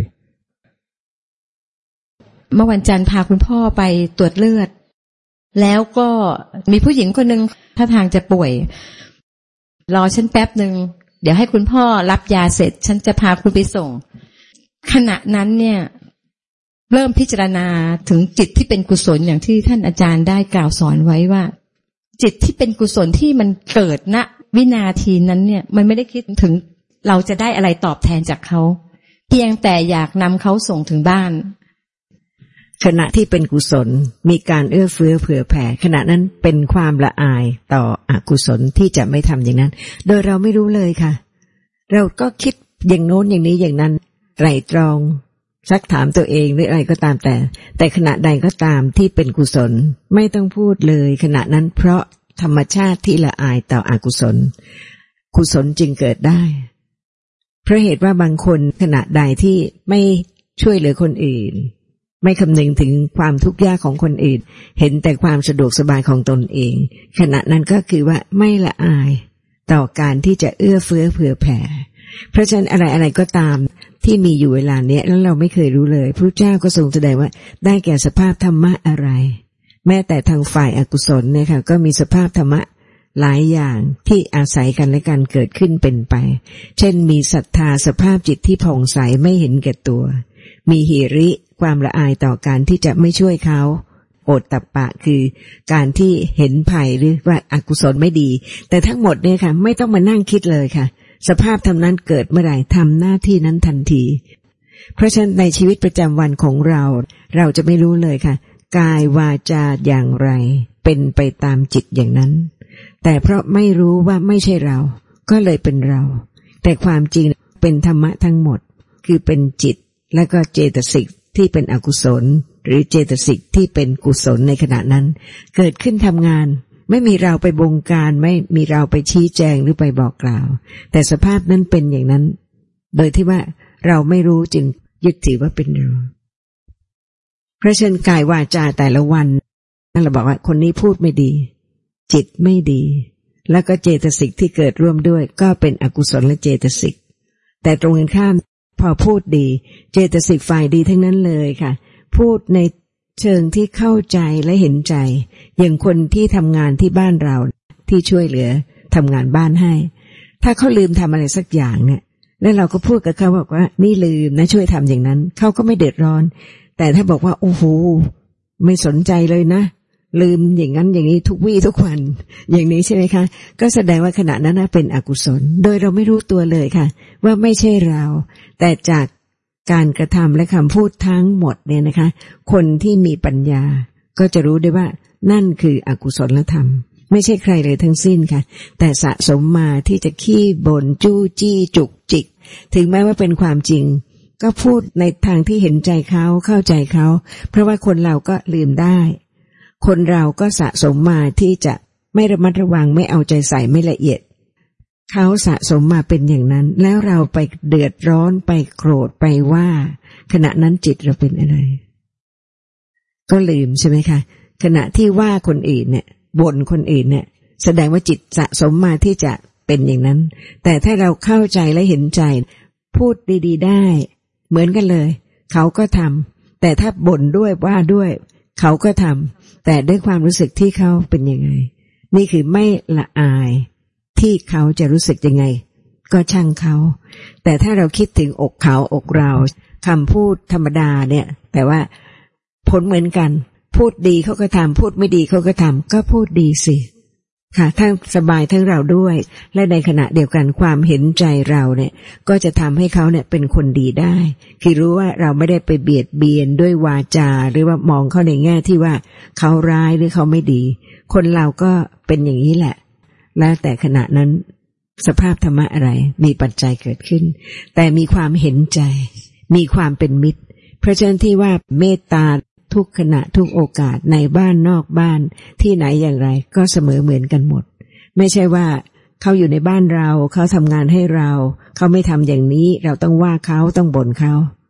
เมื่อวันจันทร์พาคุณพ่อไปตรวจเลือดแล้วก็มีผู้หญิงคนหนึ่งท่าทางจะป่วยรอฉันแป๊บหนึ่งเดี๋ยวให้คุณพ่อรับยาเสร็จฉันจะพาคุณไปส่งขณะนั้นเนี่ยเริ่มพิจารณาถึงจิตที่เป็นกุศลอย่างที่ท่านอาจารย์ได้กล่าวสอนไว้ว่าจิตที่เป็นกุศลที่มันเกิดณวินาทีนั้นเนี่ยมันไม่ได้คิดถึงเราจะได้อะไรตอบแทนจากเขาเพียงแต่อยากนำเขาส่งถึงบ้านขณะที่เป็นกุศลมีการเอื้อเฟื้อเผื่อแผ่ขณะนั้นเป็นความละอายต่ออกุศลที่จะไม่ทำอย่างนั้นโดยเราไม่รู้เลยค่ะเราก็คิดอย่างโน้นอย่างนี้อย่างนั้นไตร่ตรองซักถามตัวเองหรืออะไรก็ตามแต่แต่ขณะใดก็ตามที่เป็นกุศลไม่ต้องพูดเลยขณะนั้นเพราะธรรมชาติที่ละอายต่ออกุศลกุศลจึงเกิดได้เพราะเหตุว่าบางคนขณะใดที่ไม่ช่วยเหลือคนอื่นไม่คำนึงถึงความทุกข์ยากของคนอื่นเห็นแต่ความสะดวกสบายของตนเองขณะนั้นก็คือว่าไม่ละอายต่อการที่จะเอื้อเฟื้อเผื่อแผ่เพราะฉะนั้นอะไรอะไรก็ตามที่มีอยู่เวลาเนี้ยแล้วเราไม่เคยรู้เลยพระเจ้าก็ทรงแสดงว่าได้แก่สภาพธรรมะอะไรแม้แต่ทางฝ่ายอกุศลเนี่ยค่ะก็มีสภาพธรรมะหลายอย่างที่อาศัยกันและกันเกิดขึ้นเป็นไปเช่นมีศรัทธาสภาพจิตที่ผ่องใสไม่เห็นแก่ตัวมีหิริความละอายต่อการที่จะไม่ช่วยเขาโอตตัปปะคือการที่เห็นภัยหรือว่าอกุศลไม่ดีแต่ทั้งหมดเนี่ยค่ะไม่ต้องมานั่งคิดเลยค่ะสภาพธรรมนั้นเกิดเมื่อไหร่ทำหน้าที่นั้นทันทีเพราะฉะนั้นในชีวิตประจำวันของเราเราจะไม่รู้เลยค่ะกายวาจาอย่างไรเป็นไปตามจิตอย่างนั้นแต่เพราะไม่รู้ว่าไม่ใช่เราก็เลยเป็นเราแต่ความจริงเป็นธรรมะทั้งหมดคือเป็นจิตและก็เจตสิกที่เป็นอกุศลหรือเจตสิกที่เป็นกุศลในขณะนั้นเกิดขึ้นทำงานไม่มีเราไปบงการไม่มีเราไปชี้แจงหรือไปบอกกล่าวแต่สภาพนั้นเป็นอย่างนั้นโดยที่ว่าเราไม่รู้จึงยึดถือว่าเป็นเราเพราะฉะนั้นกายวาจาแต่ละวันนั่นเราบอกว่าคนนี้พูดไม่ดีจิตไม่ดีแล้วก็เจตสิกที่เกิดร่วมด้วยก็เป็นอกุศลและเจตสิกแต่ตรงกันข้ามพอพูดดีเจตสิกฝ่ายดีทั้งนั้นเลยค่ะพูดในเชิงที่เข้าใจและเห็นใจอย่างคนที่ทำงานที่บ้านเราที่ช่วยเหลือทำงานบ้านให้ถ้าเขาลืมทำอะไรสักอย่างเนี่ยแล้วเราก็พูดกับเขาบอกว่านี่ลืมนะช่วยทำอย่างนั้นเขาก็ไม่เดือดร้อนแต่ถ้าบอกว่าโอ้โหไม่สนใจเลยนะลืมอย่างนั้นอย่างนี้ทุกวี่ทุกวันอย่างนี้ใช่ไหมคะก็แสดงว่าขณะนั้นเป็นอกุศลโดยเราไม่รู้ตัวเลยค่ะว่าไม่ใช่เราแต่จากการกระทำและคำพูดทั้งหมดเนี่ยนะคะคนที่มีปัญญาก็จะรู้ได้ว่านั่นคืออกุศลธรรมไม่ใช่ใครเลยทั้งสิ้นค่ะแต่สะสมมาที่จะขี้บ่นจู้จี้จุกจิกถึงแม้ว่าเป็นความจริงก็พูดในทางที่เห็นใจเขาเข้าใจเขาเพราะว่าคนเราก็ลืมได้คนเราก็สะสมมาที่จะไม่ระมัดระวังไม่เอาใจใส่ไม่ละเอียดเขาสะสมมาเป็นอย่างนั้นแล้วเราไปเดือดร้อนไปโกรธไปว่าขณะนั้นจิตเราเป็นอะไรก็ลืมใช่ไหมคะขณะที่ว่าคนอื่นเนี่ยบ่นคนอื่นเนี่ยแสดงว่าจิตสะสมมาที่จะเป็นอย่างนั้นแต่ถ้าเราเข้าใจและเห็นใจพูดดีๆได้เหมือนกันเลยเขาก็ทำแต่ถ้าบ่นด้วยว่าด้วยเขาก็ทำแต่ด้วยความรู้สึกที่เขาเป็นยังไงนี่คือไม่ละอายที่เขาจะรู้สึกยังไงก็ช่างเขาแต่ถ้าเราคิดถึงอกเขาอกเราคำพูดธรรมดาเนี่ยแต่ว่าผลเหมือนกันพูดดีเขาก็ทำพูดไม่ดีเขาก็ทำก็พูดดีสิค่ะทั้งสบายทั้งเราด้วยและในขณะเดียวกันความเห็นใจเราเนี่ยก็จะทำให้เขาเนี่ยเป็นคนดีได้คือรู้ว่าเราไม่ได้ไปเบียดเบียนด้วยวาจาหรือว่ามองเขาในแง่ที่ว่าเขาร้ายหรือเขาไม่ดีคนเราก็เป็นอย่างนี้แหละแล้วแต่ขณะนั้นสภาพธรรมะอะไรมีปัจจัยเกิดขึ้นแต่มีความเห็นใจมีความเป็นมิตรเพราะฉะนั้นที่ว่าเมตตาทุกขณะทุกโอกาสในบ้านนอกบ้านที่ไหนอย่างไรก็เสมอเหมือนกันหมดไม่ใช่ว่าเขาอยู่ในบ้านเราเขาทำงานให้เราเขาไม่ทำอย่างนี้เราต้องว่าเขาต้องบ่นเขา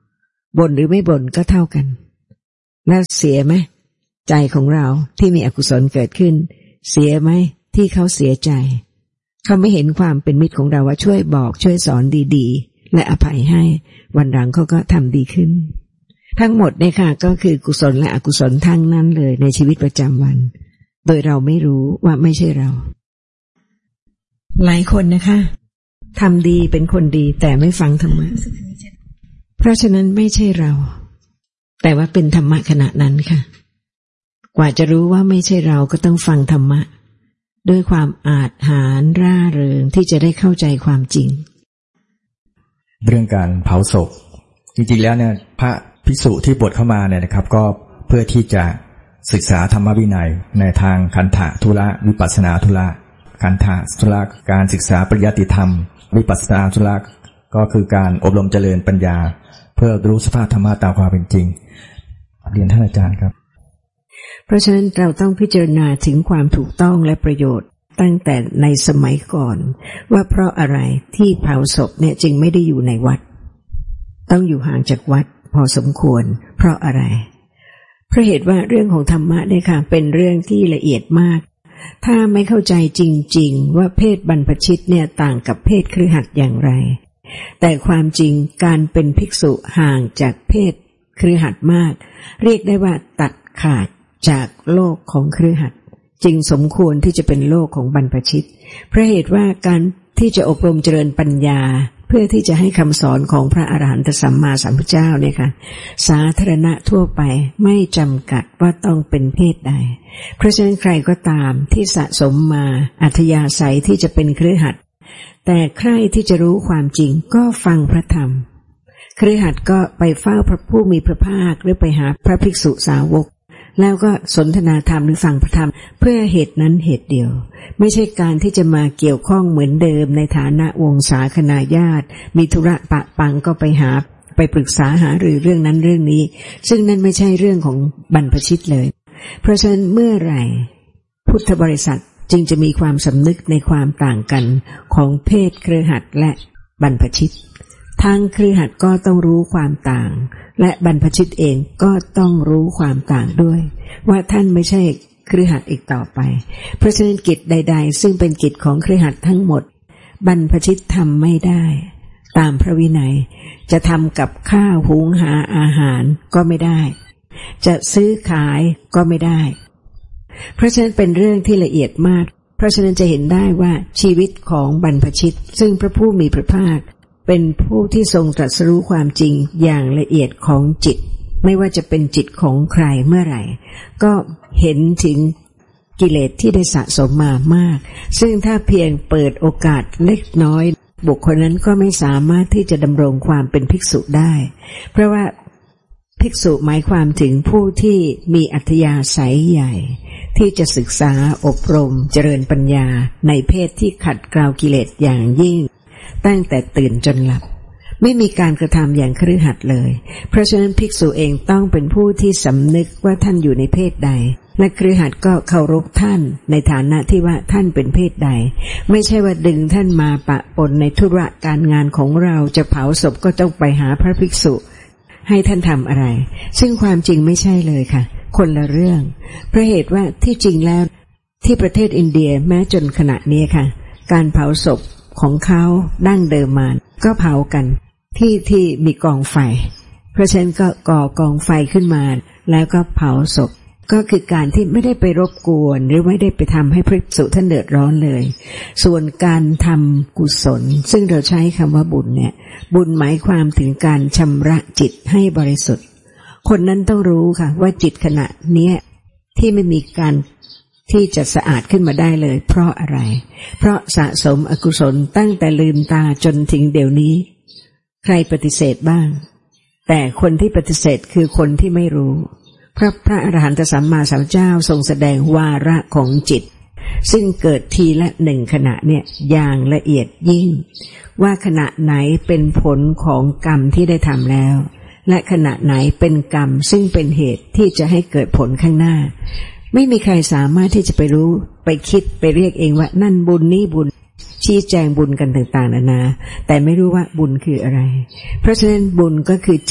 บ่นหรือไม่บ่นก็เท่ากันแล้วเสียไหมใจของเราที่มีอกุศลเกิดขึ้นเสียไหมที่เขาเสียใจเขาไม่เห็นความเป็นมิตรของเราว่าช่วยบอกช่วยสอนดีๆและอภัยให้วันหลังเขาก็ทำดีขึ้นทั้งหมดเนี่ยค่ะก็คือกุศลและอกุศลทั้งนั้นเลยในชีวิตประจำวันโดยเราไม่รู้ว่าไม่ใช่เราหลายคนนะคะทำดีเป็นคนดีแต่ไม่ฟังธรรมะเพราะฉะนั้นไม่ใช่เราแต่ว่าเป็นธรรมะขณะนั้นค่ะกว่าจะรู้ว่าไม่ใช่เราก็ต้องฟังธรรมะด้วยความอาจหาญร่าเริงที่จะได้เข้าใจความจริงเรื่องการเผาศพจริงๆแล้วเนี่ยพระภิกษุที่บวชเข้ามาเนี่ยนะครับก็เพื่อที่จะศึกษาธรรมวินัยในทางคันธะธุระวิปัสสนาธุระคันธะธุระการศึกษาปริยัติธรรมวิปัสสนาธุระก็คือการอบรมเจริญปัญญาเพื่อรู้สภาพธรรมะตามความเป็นจริงเรียนท่านอาจารย์ครับเพราะฉะนั้นเราต้องพิจารณาถึงความถูกต้องและประโยชน์ตั้งแต่ในสมัยก่อนว่าเพราะอะไรที่เผาศพเนี่ยจึงไม่ได้อยู่ในวัดต้องอยู่ห่างจากวัดพอสมควรเพราะอะไรเพราะเหตุว่าเรื่องของธรรมะเนี่ยค่ะเป็นเรื่องที่ละเอียดมากถ้าไม่เข้าใจจริงๆว่าเพศบรรพชิตเนี่ยต่างกับเพศคฤหัสถ์อย่างไรแต่ความจริงการเป็นภิกษุห่างจากเพศคฤหัสถ์มากเรียกได้ว่าตัดขาดจากโลกของคฤหัสถ์จึงสมควรที่จะเป็นโลกของบรรพชิตเพราะเหตุว่าการที่จะอบรมเจริญปัญญาเพื่อที่จะให้คำสอนของพระอรหันตสัมมาสัมพุทธเจ้าเนี่ยค่ะสาธารณะทั่วไปไม่จำกัดว่าต้องเป็นเพศใดเพราะฉะนั้นใครก็ตามที่สะสมมาอัธยาศัยที่จะเป็นคฤหัสถ์แต่ใครที่จะรู้ความจริงก็ฟังพระธรรมคฤหัสถ์ก็ไปเฝ้าพระผู้มีพระภาคหรือไปหาพระภิกษุสาวกแล้วก็สนทนาธรรมหรือฟังพระธรรมเพื่อเหตุนั้นเหตุเดียวไม่ใช่การที่จะมาเกี่ยวข้องเหมือนเดิมในฐานะวงศาคณาญาติมีธุระปะปังก็ไปหาไปปรึกษาหารือเรื่องนั้นเรื่องนี้ซึ่งนั่นไม่ใช่เรื่องของบรรพชิตเลยเพราะฉะนั้นเมื่อไหร่พุทธบริษัทจึงจะมีความสำนึกในความต่างกันของเพศคฤหัสถ์และบรรพชิตทางคฤหัสถ์ก็ต้องรู้ความต่างและบรรพชิตเองก็ต้องรู้ความต่างด้วยว่าท่านไม่ใช่คฤหัสถ์อีกต่อไปเพราะฉะนั้นกิจใดๆซึ่งเป็นกิจของคฤหัสถ์ทั้งหมดบรรพชิตทำไม่ได้ตามพระวินัยจะทำกับข้าวหุงหาอาหารก็ไม่ได้จะซื้อขายก็ไม่ได้เพราะฉะนั้นเป็นเรื่องที่ละเอียดมากเพราะฉะนั้นจะเห็นได้ว่าชีวิตของบรรพชิตซึ่งพระผู้มีพระภาคเป็นผู้ที่ทรงตรัสรู้ความจริงอย่างละเอียดของจิตไม่ว่าจะเป็นจิตของใครเมื่อไหร่ก็เห็นถึงกิเลสที่ได้สะสมมามากซึ่งถ้าเพียงเปิดโอกาสเล็กน้อยบุคคลนั้นก็ไม่สามารถที่จะดำรงความเป็นภิกษุได้เพราะว่าภิกษุหมายความถึงผู้ที่มีอัธยาศัยใหญ่ที่จะศึกษาอบรมเจริญปัญญาในเพศที่ขัดเกลากิเลสอย่างยิ่งตั้งแต่ตื่นจนหลับไม่มีการกระทำอย่างคฤหัสถ์เลยเพราะฉะนั้นภิกษุเองต้องเป็นผู้ที่สำนึกว่าท่านอยู่ในเพศใดและคฤหัสถ์ก็เคารพท่านในฐานะที่ว่าท่านเป็นเพศใดไม่ใช่ว่าดึงท่านมาปะปนในธุระการงานของเราจะเผาศพก็ต้องไปหาพระภิกษุให้ท่านทำอะไรซึ่งความจริงไม่ใช่เลยค่ะคนละเรื่องเพราะเหตุว่าที่จริงแล้วที่ประเทศอินเดียแม้จนขณะนี้ค่ะการเผาศพของเขาดั้งเดิมมาก็เผากันที่ที่มีกองไฟเพราะฉะนั้นก็ก่อกองไฟขึ้นมาแล้วก็เผาศพก็คือการที่ไม่ได้ไปรบกวนหรือไม่ได้ไปทำให้พระภิกษุท่านเดือดร้อนเลยส่วนการทำกุศลซึ่งเราใช้คำว่าบุญเนี่ยบุญหมายความถึงการชำระจิตให้บริสุทธิ์คนนั้นต้องรู้ค่ะว่าจิตขณะนี้ที่ไม่มีการที่จะสะอาดขึ้นมาได้เลยเพราะอะไรเพราะสะสมอกุศลตั้งแต่ลืมตาจนถึงเดี๋ยวนี้ใครปฏิเสธบ้างแต่คนที่ปฏิเสธคือคนที่ไม่รู้พระพระอรหันตสัมมาสัมพุทธเจ้าทรงแสดงวาระของจิตซึ่งเกิดทีละหนึ่งขณะเนี่ยอย่างละเอียดยิ่งว่าขณะไหนเป็นผลของกรรมที่ได้ทำแล้วและขณะไหนเป็นกรรมซึ่งเป็นเหตุที่จะให้เกิดผลข้างหน้าไม่มีใครสามารถที่จะไปรู้ไปคิดไปเรียกเองว่านั่นบุญนี่บุญชี้แจงบุญกันต่างๆนานาแต่ไม่รู้ว่าบุญคืออะไรเพราะฉะนั้นบุญก็คือจิต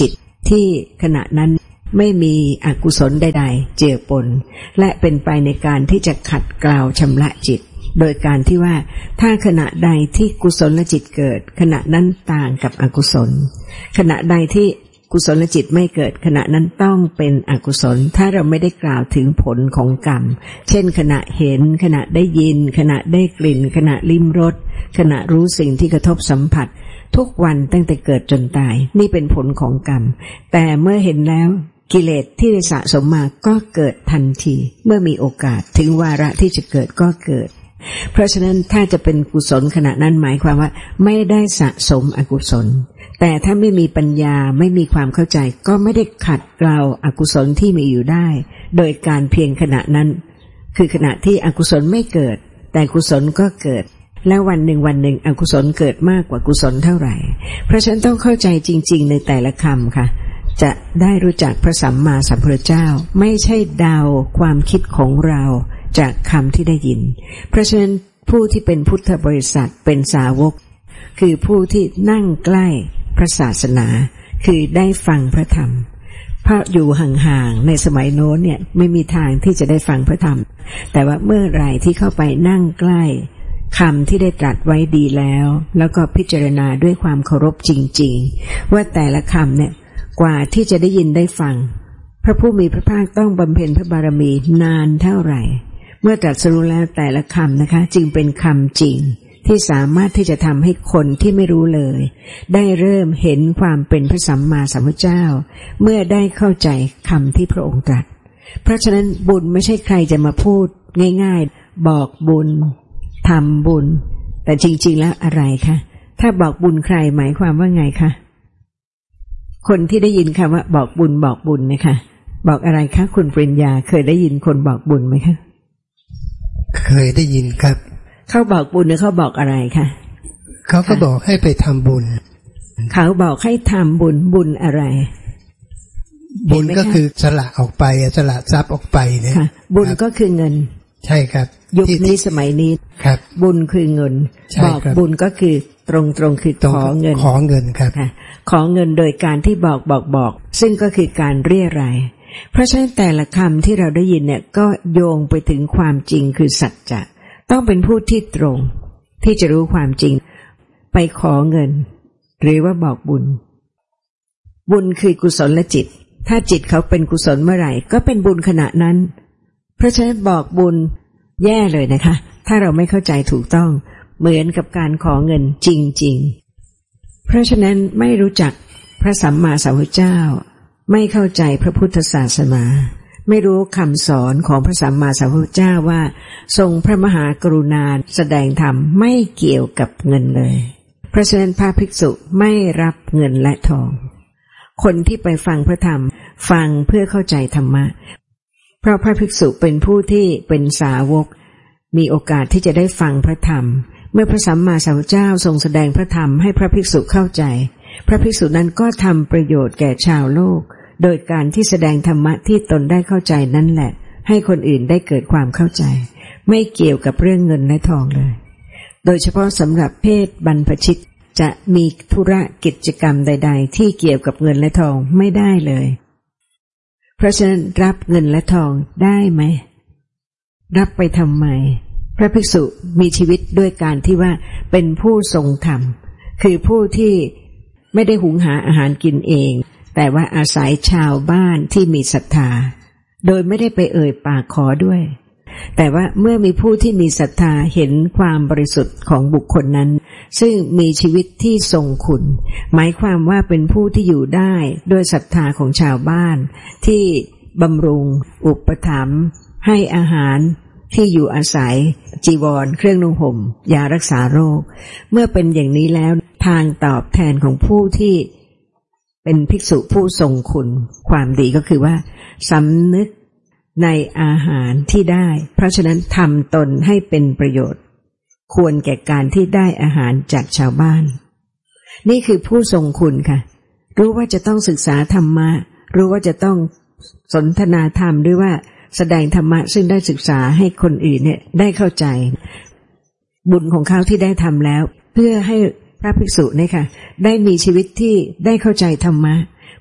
ที่ขณะนั้นไม่มีอกุศลใดๆเจือปนและเป็นไปในการที่จะขัดเกลาชำระจิตโดยการที่ว่าถ้าขณะใดที่กุศลจิตเกิดขณะนั้นต่างกับอกุศลขณะใดที่กุศลจิตไม่เกิดขณะนั้นต้องเป็นอกุศลถ้าเราไม่ได้กล่าวถึงผลของกรรมเช่นขณะเห็นขณะได้ยินขณะได้กลิ่นขณะลิ้มรสขณะรู้สิ่งที่กระทบสัมผัสทุกวันตั้งแต่เกิดจนตายนี่เป็นผลของกรรมแต่เมื่อเห็นแล้วกิเลสที่ได้สะสมมาก็เกิดทันทีเมื่อมีโอกาสถึงวาระที่จะเกิดก็เกิดเพราะฉะนั้นถ้าจะเป็นกุศลขณะนั้นหมายความว่าไม่ได้สะสมอกุศลแต่ถ้าไม่มีปัญญาไม่มีความเข้าใจก็ไม่ได้ขัดเกลาอกุศลที่มีอยู่ได้โดยการเพียงขณะนั้นคือขณะที่อกุศลไม่เกิดแต่กุศลก็เกิดและวันหนึ่งวันหนึ่งอกุศลเกิดมากกว่ากุศลเท่าไหร่เพราะฉะนั้นต้องเข้าใจจริงๆในแต่ละคำค่ะจะได้รู้จักพระสัมมาสัมพุทธเจ้าไม่ใช่เดาความคิดของเราจากคำที่ได้ยินเพราะฉะนั้นผู้ที่เป็นพุทธบริษัทเป็นสาวกคือผู้ที่นั่งใกล้พระศาสนาคือได้ฟังพระธรรมเพราะอยู่ห่างๆในสมัยโน้นเนี่ยไม่มีทางที่จะได้ฟังพระธรรมแต่ว่าเมื่อไหร่ที่เข้าไปนั่งใกล้คำที่ได้ตรัสไว้ดีแล้วแล้วก็พิจารณาด้วยความเคารพจริงๆว่าแต่ละคำเนี่ยกว่าที่จะได้ยินได้ฟังพระผู้มีพระภาคต้องบำเพ็ญพระบารมีนานเท่าไหร่เมื่อตรัสรู้แล้วแต่ละคำนะคะจึงเป็นคำจริงที่สามารถที่จะทำให้คนที่ไม่รู้เลยได้เริ่มเห็นความเป็นพระสัมมาสัมพุทธเจ้าเมื่อได้เข้าใจคำที่พระองค์ตรัสเพราะฉะนั้นบุญไม่ใช่ใครจะมาพูดง่ายๆบอกบุญทำบุญแต่จริงๆแล้วอะไรคะถ้าบอกบุญใครหมายความว่าไงคะคนที่ได้ยินคำว่าบอกบุญบอกบุญไหมคะบอกอะไรคะคุณปริญญาเคยได้ยินคนบอกบุญไหมคะเคยได้ยินครับเขาบอกบุญหรือเขาบอกอะไรคะเขาก็บอกให้ไปทำบุญเขาบอกให้ทำบุญบุญอะไรบุญก็คือสละออกไปสละทรัพย์ออกไปเนี่ยบุญก็คือเงินใช่ครับยุคนี้สมัยนี้ครับบุญคือเงินบอกบุญก็คือตรงตรงคือขอเงินขอเงินครับขอเงินโดยการที่บอกบอกบอกซึ่งก็คือการเรียรายเพราะฉะนั้นแต่ละคำที่เราได้ยินเนี่ยก็โยงไปถึงความจริงคือสัจจะต้องเป็นผู้ที่ตรงที่จะรู้ความจริงไปขอเงินหรือว่าบอกบุญบุญคือกุศลและจิตถ้าจิตเขาเป็นกุศลเมื่อไหร่ก็เป็นบุญขณะนั้นเพราะฉะนั้นบอกบุญแย่เลยนะคะถ้าเราไม่เข้าใจถูกต้องเหมือนกับการขอเงินจริงๆเพราะฉะนั้นไม่รู้จักพระสัมมาสัมพุทธเจ้าไม่เข้าใจพระพุทธศาสนาไม่รู้คำสอนของพระสัมมาสัมพุทธเจ้าว่าทรงพระมหากรุณาแสดงธรรมไม่เกี่ยวกับเงินเลยเพราะฉะนั้นพระภิกษุไม่รับเงินและทองคนที่ไปฟังพระธรรมฟังเพื่อเข้าใจธรรมะเพราะพระภิกษุเป็นผู้ที่เป็นสาวกมีโอกาสที่จะได้ฟังพระธรรมเมื่อพระสัมมาสัมพุทธเจ้าทรงแสดงพระธรรมให้พระภิกษุเข้าใจพระภิกษุนั้นก็ทำประโยชน์แก่ชาวโลกโดยการที่แสดงธรรมะที่ตนได้เข้าใจนั่นแหละให้คนอื่นได้เกิดความเข้าใจไม่เกี่ยวกับเรื่องเงินและทองเลยโดยเฉพาะสำหรับเพศบรรพชิตจะมีธุระกิจกรรมใดๆที่เกี่ยวกับเงินและทองไม่ได้เลยเพราะฉะนั้นรับเงินและทองได้ไหมรับไปทำไมพระภิกษุมีชีวิตด้วยการที่ว่าเป็นผู้ทรงธรรมคือผู้ที่ไม่ได้หุงหาอาหารกินเองแต่ว่าอาศัยชาวบ้านที่มีศรัทธาโดยไม่ได้ไปเอ่ยปากขอด้วยแต่ว่าเมื่อมีผู้ที่มีศรัทธาเห็นความบริสุทธิ์ของบุคคลนั้นซึ่งมีชีวิตที่ทรงคุณหมายความว่าเป็นผู้ที่อยู่ได้ด้วยศรัทธาของชาวบ้านที่บำรุงอุปถัมภ์ให้อาหารที่อยู่อาศัยจีวรเครื่องนุ่งห่มยารักษาโรคเมื่อเป็นอย่างนี้แล้วทางตอบแทนของผู้ที่เป็นภิกษุผู้ทรงคุณความดีก็คือว่าสำนึกในอาหารที่ได้เพราะฉะนั้นทำตนให้เป็นประโยชน์ควรแก่การที่ได้อาหารจากชาวบ้านนี่คือผู้ทรงคุณค่ะรู้ว่าจะต้องศึกษาธรรมะรู้ว่าจะต้องสนทนาธรรมหรือว่าแสดงธรรมะซึ่งได้ศึกษาให้คนอื่นเนี่ยได้เข้าใจบุญของเขาที่ได้ทำแล้วเพื่อให้พระภิกษุเนี่ยค่ะได้มีชีวิตที่ได้เข้าใจธรรมะ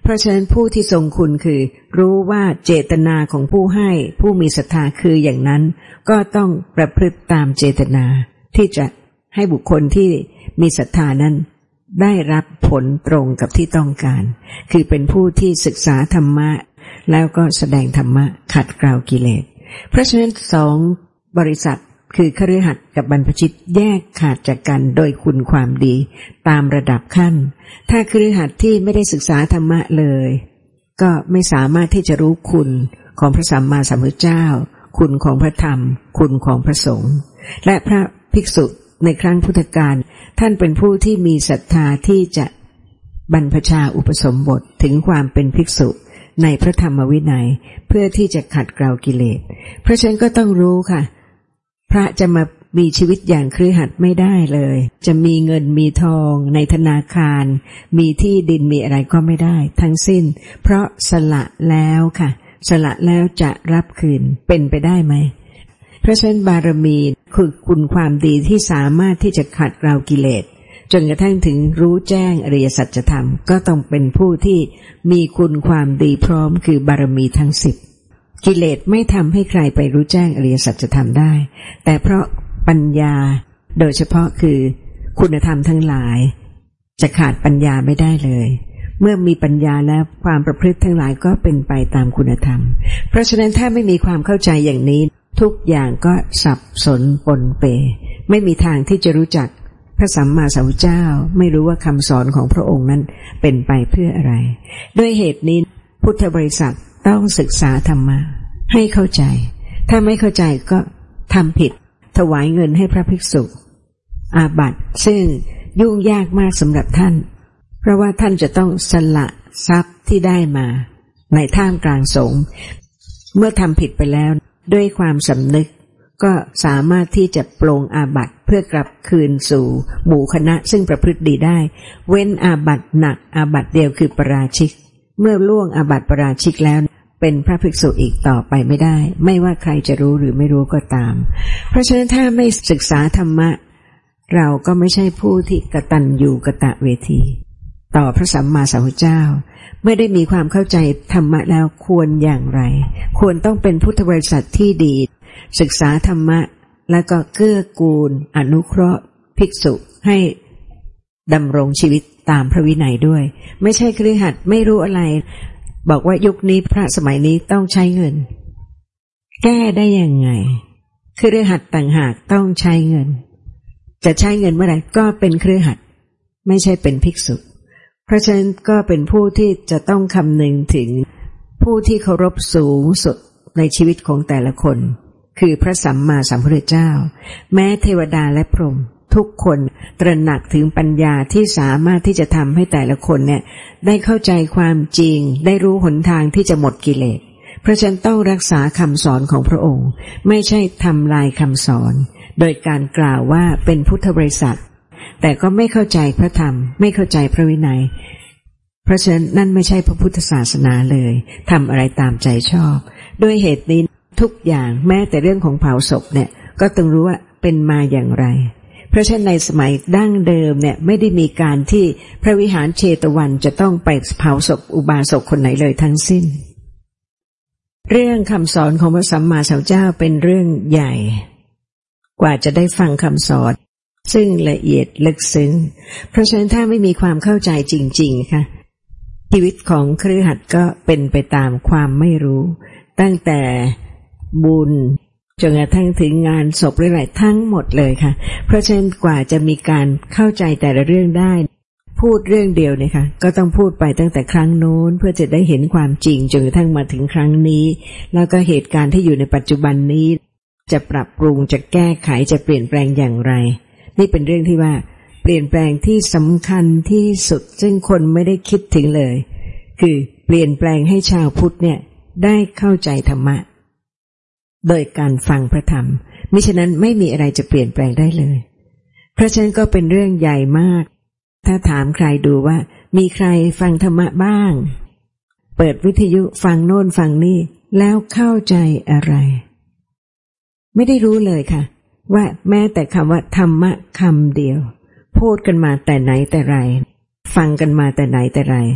เพราะฉะนั้นผู้ที่ทรงคุณคือรู้ว่าเจตนาของผู้ให้ผู้มีศรัทธาคืออย่างนั้นก็ต้องประพฤติตามเจตนาที่จะให้บุคคลที่มีศรัทธานั้นได้รับผลตรงกับที่ต้องการคือเป็นผู้ที่ศึกษาธรรมะแล้วก็แสดงธรรมะขัดเกลากิเลสเพราะฉะนั้นสองบริษัทคือคฤหัสถ์กับบรรพชิตแยกขาดจากกันโดยคุณความดีตามระดับขั้นถ้าคฤหัสถ์ที่ไม่ได้ศึกษาธรรมะเลยก็ไม่สามารถที่จะรู้คุณของพระสัมมาสัมพุทธเจ้าคุณของพระธรรมคุณของพระสงฆ์และพระภิกษุในครั้งพุทธกาลท่านเป็นผู้ที่มีศรัทธาที่จะบรรพชาอุปสมบทถึงความเป็นภิกษุในพระธรรมวินัยเพื่อที่จะขัดเกลากิเลสเพราะฉะนั้นก็ต้องรู้ค่ะพระจะมามีชีวิตอย่างคฤหัสถ์ไม่ได้เลยจะมีเงินมีทองในธนาคารมีที่ดินมีอะไรก็ไม่ได้ทั้งสิ้นเพราะสละแล้วค่ะสละแล้วจะรับคืนเป็นไปได้ไหมเพราะฉะนั้นบารมีคือคุณความดีที่สามารถที่จะขัดเกลากิเลสจนกระทั่งถึงรู้แจ้งอริยสัจธรรมก็ต้องเป็นผู้ที่มีคุณความดีพร้อมคือบารมีทั้งสิบกิเลสไม่ทำให้ใครไปรู้แจ้งอริยสัจธรรมได้แต่เพราะปัญญาโดยเฉพาะคือคุณธรรมทั้งหลายจะขาดปัญญาไม่ได้เลยเมื่อมีปัญญาแล้วความประพฤติทั้งหลายก็เป็นไปตามคุณธรรมเพราะฉะนั้นถ้าไม่มีความเข้าใจอย่างนี้ทุกอย่างก็สับสนปนเปไม่มีทางที่จะรู้จักพระสัมมาสัมพุทธเจ้าไม่รู้ว่าคำสอนของพระองค์นั้นเป็นไปเพื่ออะไรด้วยเหตุนี้พุทธบริษัทต้องศึกษาธรรมะให้เข้าใจถ้าไม่เข้าใจก็ทำผิดถวายเงินให้พระภิกษุอาบัติซึ่งยุ่งยากมากสำหรับท่านเพราะว่าท่านจะต้องสละทรัพย์ที่ได้มาในท่ามกลางสงฆ์เมื่อทำผิดไปแล้วด้วยความสำนึกก็สามารถที่จะปลงอาบัติเพื่อกลับคืนสู่หมู่คณะซึ่งประพฤติดีได้เว้นอาบัติหนักอาบัติเดียวคือปราชิกเมื่อล่วงอาบัติปราชิกแล้วเป็นพระภิกษุอีกต่อไปไม่ได้ไม่ว่าใครจะรู้หรือไม่รู้ก็ตามเพราะฉะนั้นถ้าไม่ศึกษาธรรมะเราก็ไม่ใช่ผู้ที่กตัญญูกตเวทีต่อพระสัมมาสัมพุทธเจ้าเมื่อได้มีความเข้าใจธรรมะแล้วควรอย่างไรควรต้องเป็นพุทธบริษัทที่ดีศึกษาธรรมะแล้วก็เกื้อกูลอนุเคราะห์ภิกษุให้ดำรงชีวิตตามพระวินัยด้วยไม่ใช่คฤหัสถ์ไม่รู้อะไรบอกว่ายุคนี้พระสมัยนี้ต้องใช้เงินแก้ได้ยังไงคฤหัสถ์ต่างหากต้องใช้เงินจะใช้เงินเมื่อไหร่ก็เป็นคฤหัสถ์ไม่ใช่เป็นภิกษุเพราะฉะนั้นก็เป็นผู้ที่จะต้องคำนึงถึงผู้ที่เคารพสูงสุดในชีวิตของแต่ละคนคือพระสัมมาสัมพุทธเจ้าแม้เทวดาและพรหมทุกคนตระหนักถึงปัญญาที่สามารถที่จะทำให้แต่ละคนเนี่ยได้เข้าใจความจริงได้รู้หนทางที่จะหมดกิเลสเพราะฉะนั้นต้องรักษาคำสอนของพระองค์ไม่ใช่ทำลายคำสอนโดยการกล่าวว่าเป็นพุทธบริษัทแต่ก็ไม่เข้าใจพระธรรมไม่เข้าใจพระวินัยเพราะฉะนั้นนั่นไม่ใช่พระพุทธศาสนาเลยทำอะไรตามใจชอบด้วยเหตุนี้ทุกอย่างแม้แต่เรื่องของเผาศพเนี่ยก็ต้องรู้ว่าเป็นมาอย่างไรเพราะฉะนั้นในสมัยดั้งเดิมเนี่ยไม่ได้มีการที่พระวิหารเชตวันจะต้องไปเผาศพอุบาสกคนไหนเลยทั้งสิ้นเรื่องคำสอนของพระสัมมาสัมพุทธเจ้าเป็นเรื่องใหญ่กว่าจะได้ฟังคำสอนซึ่งละเอียดลึกซึ้งเพราะฉะนั้นถ้าไม่มีความเข้าใจจริงๆค่ะชีวิตของคฤหัสถ์ก็เป็นไปตามความไม่รู้ตั้งแต่บุญจนกระทั่งถึงงานศพหรืออะไรทั้งหมดเลยค่ะเพราะฉะนั้นกว่าจะมีการเข้าใจแต่ละเรื่องได้พูดเรื่องเดียวเนี่ยค่ะก็ต้องพูดไปตั้งแต่ครั้งโน้นเพื่อจะได้เห็นความจริงจนกระทั่งมาถึงครั้งนี้แล้วก็เหตุการณ์ที่อยู่ในปัจจุบันนี้จะปรับปรุงจะแก้ไขจะเปลี่ยนแปลงอย่างไรนี่เป็นเรื่องที่ว่าเปลี่ยนแปลงที่สำคัญที่สุดซึ่งคนไม่ได้คิดถึงเลยคือเปลี่ยนแปลงให้ชาวพุทธเนี่ยได้เข้าใจธรรมะโดยการฟังพระธรรมมิฉะนั้นไม่มีอะไรจะเปลี่ยนแปลงได้เลยเพราะฉะนั้นก็เป็นเรื่องใหญ่มากถ้าถามใครดูว่ามีใครฟังธรรมะบ้างเปิดวิทยุฟังโน่นฟังนี่แล้วเข้าใจอะไรไม่ได้รู้เลยค่ะว่าแม้แต่คำว่าธรรมะคำเดียวพูดกันมาแต่ไหนแต่ไรฟังกันมาแต่ไหนแต่ไร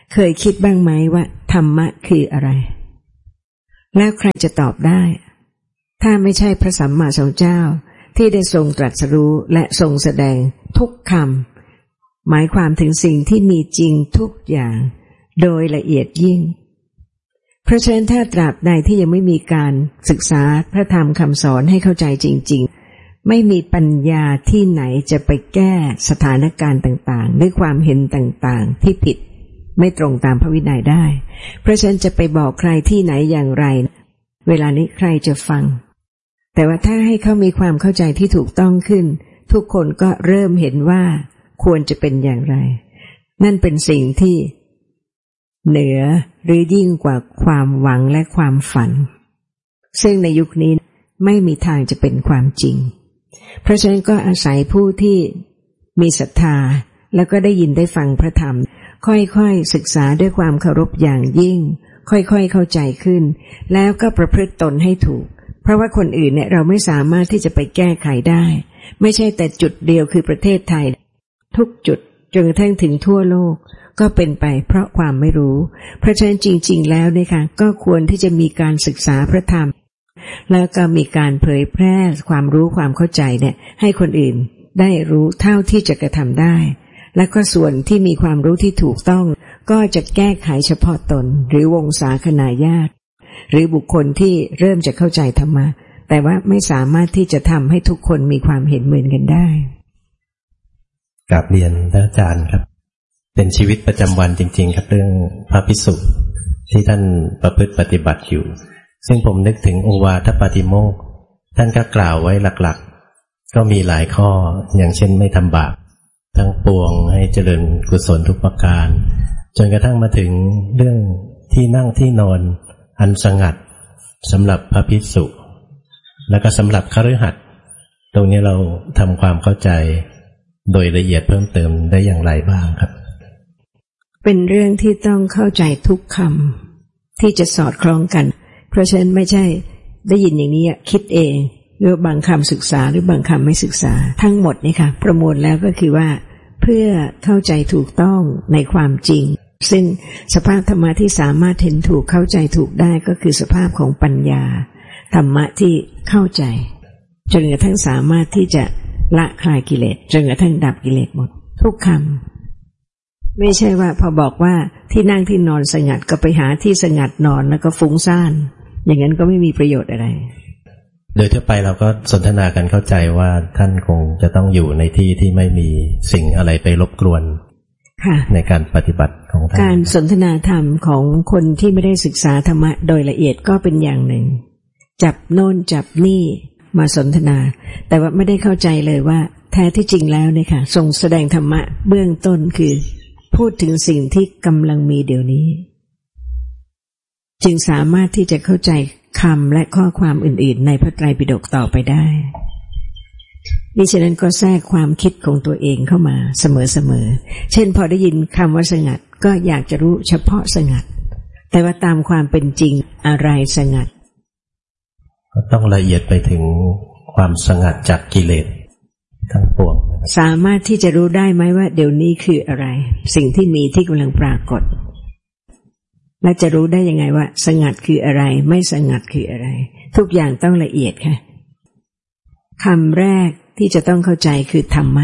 เคยคิดบ้างไหมว่าธรรมะคืออะไรแล้วใครจะตอบได้ถ้าไม่ใช่พระสัมมาสัมพุทธเจ้าที่ได้ทรงตรัสรู้และทรงแสดงทุกคำหมายความถึงสิ่งที่มีจริงทุกอย่างโดยละเอียดยิ่งเพราะฉะนั้นถ้าตราบใดที่ยังไม่มีการศึกษาพระธรรมคำสอนให้เข้าใจจริงๆไม่มีปัญญาที่ไหนจะไปแก้สถานการณ์ต่างๆด้วยความเห็นต่างๆที่ผิดไม่ตรงตามพระวินัยได้เพราะฉะนั้นจะไปบอกใครที่ไหนอย่างไรเวลานี้ใครจะฟังแต่ว่าถ้าให้เขามีความเข้าใจที่ถูกต้องขึ้นทุกคนก็เริ่มเห็นว่าควรจะเป็นอย่างไรนั่นเป็นสิ่งที่เหนือหรือยิ่งกว่าความหวังและความฝันซึ่งในยุคนี้ไม่มีทางจะเป็นความจริงเพราะฉะนั้นก็อาศัยผู้ที่มีศรัทธาแล้วก็ได้ยินได้ฟังพระธรรมค่อยๆศึกษาด้วยความเคารพอย่างยิ่งค่อยๆเข้าใจขึ้นแล้วก็ประพฤติตนให้ถูกเพราะว่าคนอื่นเนี่ยเราไม่สามารถที่จะไปแก้ไขได้ไม่ใช่แต่จุดเดียวคือประเทศไทยทุกจุดจนกระทั่งถึงทั่วโลกก็เป็นไปเพราะความไม่รู้เพราะฉะนั้นจริงๆแล้วเนี่ยค่ะก็ควรที่จะมีการศึกษาพระธรรมแล้วก็มีการเผยแพร่ความรู้ความเข้าใจเนี่ยให้คนอื่นได้รู้เท่าที่จะกระทำได้และก็ส่วนที่มีความรู้ที่ถูกต้องก็จะแก้ไขเฉพาะตนหรือวงศาคณาญาติหรือบุคคลที่เริ่มจะเข้าใจธรรมะแต่ว่าไม่สามารถที่จะทำให้ทุกคนมีความเห็นเหมือนกันได้กราบเรียนท่านอาจารย์ครับเป็นชีวิตประจำวันจริงๆครับเรื่องพระภิกษุที่ท่านประพฤติปฏิบัติอยู่ซึ่งผมนึกถึงโอวาทปาติโมกข์ท่านก็กล่าวไว้หลักๆก็มีหลายข้ออย่างเช่นไม่ทำบาปทั้งปวงให้เจริญกุศลทุกประการจนกระทั่งมาถึงเรื่องที่นั่งที่นอนอันสงัดสำหรับพระภิกษุแล้วก็สำหรับคฤหัสถ์ตรงนี้เราทำความเข้าใจโดยละเอียดเพิ่มเติมได้อย่างไรบ้างครับเป็นเรื่องที่ต้องเข้าใจทุกคำที่จะสอดคล้องกันเพราะฉะนั้นไม่ใช่ได้ยินอย่างนี้คิดเองหรือบางคำศึกษาหรือบางคำไม่ศึกษาทั้งหมดนี่ค่ะประมวลแล้วก็คือว่าเพื่อเข้าใจถูกต้องในความจริงซึ่งสภาพธรรมะที่สามารถเห็นถูกเข้าใจถูกได้ก็คือสภาพของปัญญาธรรมะที่เข้าใจจนกระทั่งสามารถที่จะละคลายกิเลสจนกระทั่งดับกิเลสหมดทุกคำไม่ใช่ว่าพอบอกว่าที่นั่งที่นอนสงัดก็ไปหาที่สงัดนอนแล้วก็ฟุ้งซ่านอย่างนั้นก็ไม่มีประโยชน์อะไรโดยทั่วไปเราก็สนทนากันเข้าใจว่าท่านคงจะต้องอยู่ในที่ที่ไม่มีสิ่งอะไรไปรบกวนในการปฏิบัติของท่านการสนทนาธรรมของคนที่ไม่ได้ศึกษาธรรมะโดยละเอียดก็เป็นอย่างหนึ่งจับโน่นจับนี่มาสนทนาแต่ว่าไม่ได้เข้าใจเลยว่าแท้ที่จริงแล้วเนี่ยค่ะทรงแสดงธรรมะเบื้องต้นคือพูดถึงสิ่งที่กำลังมีเดี๋ยวนี้จึงสามารถที่จะเข้าใจคำและข้อความอื่นๆในพระไตรปิฎกต่อไปได้ดิฉันก็แทรกความคิดของตัวเองเข้ามาเสมอๆเช่นพอได้ยินคำว่าสงัดก็อยากจะรู้เฉพาะสงัดแต่ว่าตามความเป็นจริงอะไรสงัดก็ต้องละเอียดไปถึงความสงัดจากกิเลสทั้งปวงสามารถที่จะรู้ได้ไหมว่าเดี๋ยวนี้คืออะไรสิ่งที่มีที่กำลังปรากฏและจะรู้ได้ยังไงว่าสงัดคืออะไรไม่สงัดคืออะไรทุกอย่างต้องละเอียดค่ะคำแรกที่จะต้องเข้าใจคือธรรมะ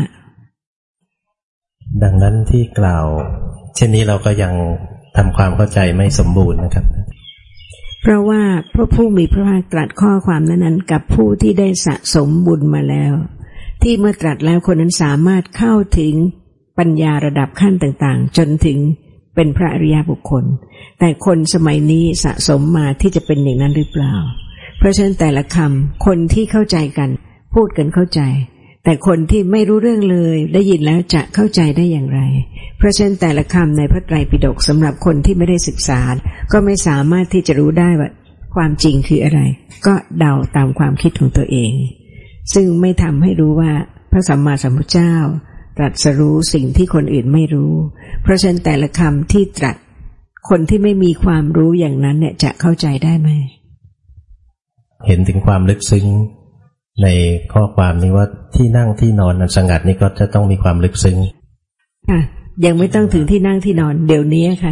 ดังนั้นที่กล่าวเช่นนี้เราก็ยังทำความเข้าใจไม่สมบูรณ์นะครับเพราะว่าพระผู้มีพระภาคตรัสข้อความนั้นๆกับผู้ที่ได้สะสมบุญมาแล้วที่เมื่อตรัสแล้วคนนั้นสามารถเข้าถึงปัญญาระดับขั้นต่างๆจนถึงเป็นพระอริยบุคคลแต่คนสมัยนี้สะสมมาที่จะเป็นอย่างนั้นหรือเปล่าเพราะฉะนั้นแต่ละคำคนที่เข้าใจกันพูดกันเข้าใจแต่คนที่ไม่รู้เรื่องเลยได้ยินแล้วจะเข้าใจได้อย่างไรเพราะฉะนั้นแต่ละคำในพระไตรปิฎกสำหรับคนที่ไม่ได้ศึกษาก็ไม่สามารถที่จะรู้ได้ว่าความจริงคืออะไรก็เดาตามความคิดของตัวเองซึ่งไม่ทำให้รู้ว่าพระสัมมาสัมพุทธเจ้าตรัสรู้สิ่งที่คนอื่นไม่รู้เพราะฉะนั้นแต่ละคำที่ตรัสคนที่ไม่มีความรู้อย่างนั้นเนี่ยจะเข้าใจได้ไหมเห็นถึงความลึกซึ้งในข้อความนี้ว่าที่นั่งที่นอนอันสงัดนี่ก็จะต้องมีความลึกซึ้งค่ะยังไม่ต้องถึงที่นั่งที่นอนเดี๋ยวนี้ค่ะ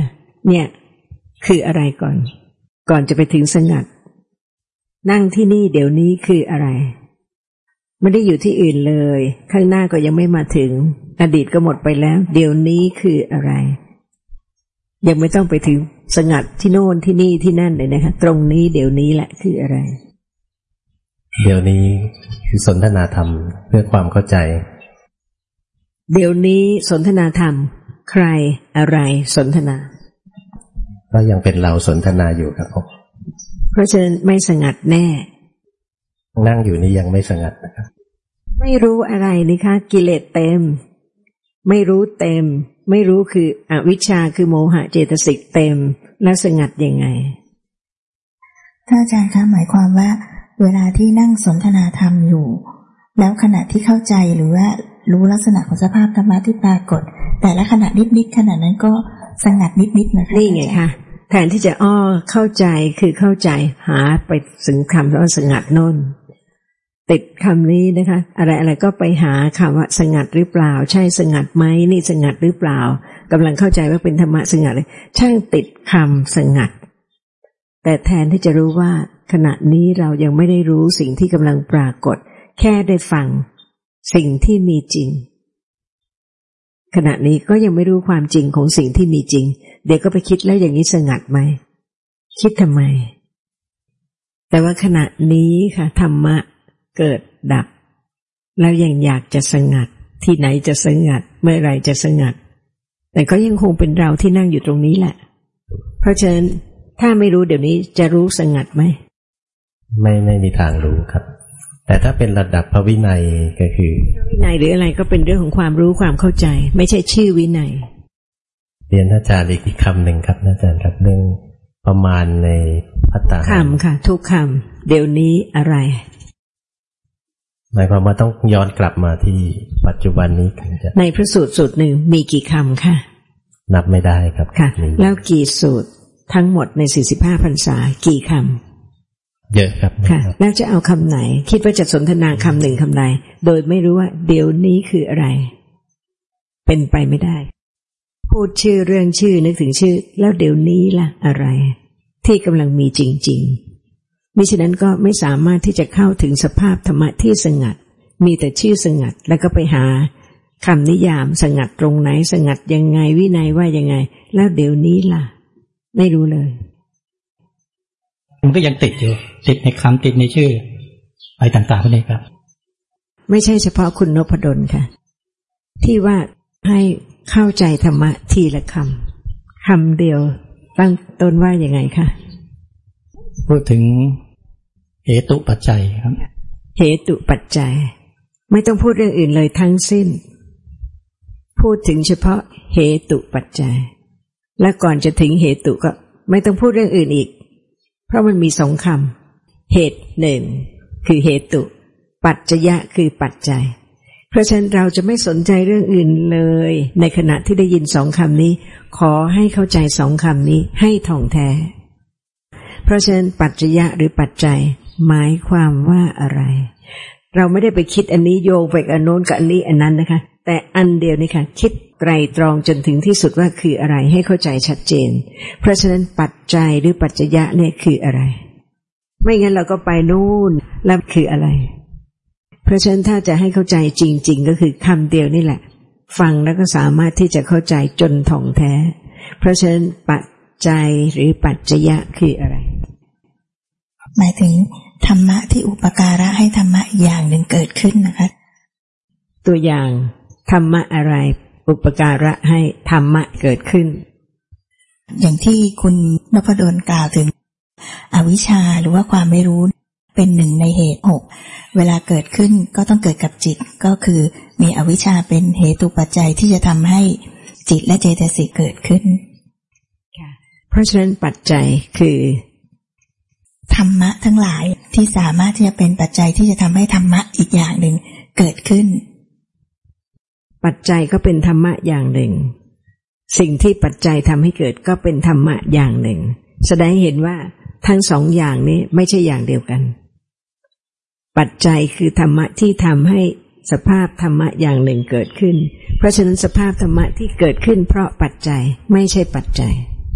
เนี่ยคืออะไรก่อนก่อนจะไปถึงสงัดนั่งที่นี่เดี๋ยวนี้คืออะไรไม่ได้อยู่ที่อื่นเลยข้างหน้าก็ยังไม่มาถึงอดีตก็หมดไปแล้วเดี๋ยวนี้คืออะไรยังไม่ต้องไปถึงสงัดที่โน่นที่นี่ที่นั่นเลยนะคะตรงนี้เดี๋ยวนี้แหละคืออะไรเดี๋ยวนี้คือสนทนาธรรมเพื่อความเข้าใจเดี๋ยวนี้สนทนาธรรมใครอะไรสนทนาก็ยังเป็นเราสนทนาอยู่ครับผมเพราะฉะนั้นไม่สงัดแน่นั่งอยู่นี่ยังไม่สงัดนะครับไม่รู้อะไรนี่คะกิเลสเต็มไม่รู้เต็มไม่รู้คืออวิชชาคือโมหะเจตสิกเต็มแล้วสงัดยังไงท่านอาจารย์คะหมายความว่าเวลาที่นั่งสนทนาธรรมอยู่แล้วขณะที่เข้าใจหรือว่ารู้ลักษณะของสภาพธรรมะที่ปรากฏแต่ละขณะนิดๆขณะนั้นก็สงัดนิดๆนะคะนี่ไงคะแทนที่จะอ้อเข้าใจคือเข้าใจหาไปถึงคำว่าสงัดโน่นติดคำนี้นะคะอะไรอะไรก็ไปหาคำว่าสงัดหรือเปล่าใช่สงัดไหมนี่สงัดหรือเปล่ากำลังเข้าใจว่าเป็นธรรมะสงัดเลยช่างติดคำสงัดแต่แทนที่จะรู้ว่าขณะนี้เรายังไม่ได้รู้สิ่งที่กำลังปรากฏแค่ได้ฟังสิ่งที่มีจริงขณะนี้ก็ยังไม่รู้ความจริงของสิ่งที่มีจริงเดี๋ยวก็ไปคิดแล้วอย่างนี้สงัดไหมคิดทำไมแต่ว่าขณะนี้ค่ะธรรมะเกิดดับแล้วยังอยากจะสงัดที่ไหนจะสงัดเมื่อไรจะสงัดแต่ก็ยังคงเป็นเราที่นั่งอยู่ตรงนี้แหละเพราะฉะนั้นถ้าไม่รู้เดี๋ยวนี้จะรู้สงัดไหมไม่ไม่มีทางรู้ครับแต่ถ้าเป็นระดับพระวินัยก็คือวินัยหรืออะไรก็เป็นเรื่องของความรู้ความเข้าใจไม่ใช่ชื่อวินัยเรียนอาจารย์อีกคำหนึ่งครับอาจารย์ครับเรื่องประมาณในภัตตาหารคำค่ะทุกคำเดี๋ยวนี้อะไรหมายความว่าต้องย้อนกลับมาที่ปัจจุบันนี้ในพระสูตรสูตรหนึ่งมีกี่คำค่ะนับไม่ได้ครับค่ะแล้วกี่สูตรทั้งหมดในสี่สิบห้าพรรษากี่คำเยอะครับค่ะแล้วจะเอาคำไหนคิดว่าจะสนทนาคำหนึ่งคำใดโดยไม่รู้ว่าเดี๋ยวนี้คืออะไรเป็นไปไม่ได้พูดชื่อเรื่องชื่อนึกถึงชื่อแล้วเดี๋ยวนี้ล่ะอะไรที่กำลังมีจริงๆมิฉะนั้นก็ไม่สามารถที่จะเข้าถึงสภาพธรรมะที่สงัดมีแต่ชื่อสงัดแล้วก็ไปหาคำนิยามสงัดตรงไหนสงัดยังไงวินัยว่ายังไงแล้วเดี๋ยวนี้ล่ะไม่รู้เลยมันก็ยังติดอยู่ติดในคำติดในชื่ออะไรต่างๆพวกนี้ครับไม่ใช่เฉพาะคุณนพดลค่ะที่ว่าให้เข้าใจธรรมะทีละคำคำเดียวตั้งต้นว่ายังไงคะพูดถึงเหตุปัจจัยครับเหตุปัจจัยไม่ต้องพูดเรื่องอื่นเลยทั้งสิ้นพูดถึงเฉพาะเหตุปัจจัยและก่อนจะถึงเหตุก็ไม่ต้องพูดเรื่องอื่นอีกเพราะมันมีสองคำเหตุหนึ่งคือเหตุปัจจยะคือปัจจัยเพราะฉะนั้นเราจะไม่สนใจเรื่องอื่นเลยในขณะที่ได้ยินสองคำนี้ขอให้เข้าใจสองคำนี้ให้ท่องแท้เพราะฉะนั้นปัจจยะหรือปัจจัยหมายความว่าอะไรเราไม่ได้ไปคิดอันนี้โยงไปอันโน้นกับอันนี้อันนั้นนะคะแต่อันเดียวนี่ค่ะคิดไตรตรองจนถึงที่สุดว่าคืออะไรให้เข้าใจชัดเจนเพราะฉะนั้นปัจจัยหรือปัจจยะเนี่ยคืออะไรไม่งั้นเราก็ไปนู่นแล้วคืออะไรเพราะฉะนั้นถ้าจะให้เข้าใจจริงๆก็คือคำเดียวนี่แหละฟังแล้วก็สามารถที่จะเข้าใจจนท่องแท้เพราะฉะนั้นปัจจัยหรือปัจจยะคืออะไรหมายถึงธรรมะที่อุปการะให้ธรรมะอย่างหนึ่งเกิดขึ้นนะคะตัวอย่างธรรมะอะไรอุปการะให้ธรรมะเกิดขึ้นอย่างที่คุณนพดลกล่าวถึงอวิชชาหรือว่าความไม่รู้เป็นหนึ่งในเหตุหกเวลาเกิดขึ้นก็ต้องเกิดกับจิตก็คือมีอวิชชาเป็นเหตุปัจจัยที่จะทำให้จิตและเจตสิกเกิดขึ้นเพราะฉะนั้นปัจจัยคือธรรมะทั้งหลายที่สามารถที่จะเป็นปัจจัยที่จะทำให้ธรรมะอีกอย่างหนึ่งเกิดขึ้นปัจจัยก็เป็นธรรมะอย่างหนึ่งสิ่งที่ปัจจัยทำให้เกิดก็เป็นธรรมะอย่างหนึ่งแสดงเห็นว่าทั้งสองอย่างนี้ไม่ใช่อย่างเดียวกันปัจจัยคือธรรมะที่ทำให้สภาพธรรมะอย่างหนึ่งเกิดขึ้นเพราะฉะนั้นสภาพธรรมะที่เกิดขึ้นเพราะปัจจัยไม่ใช่ปัจจัย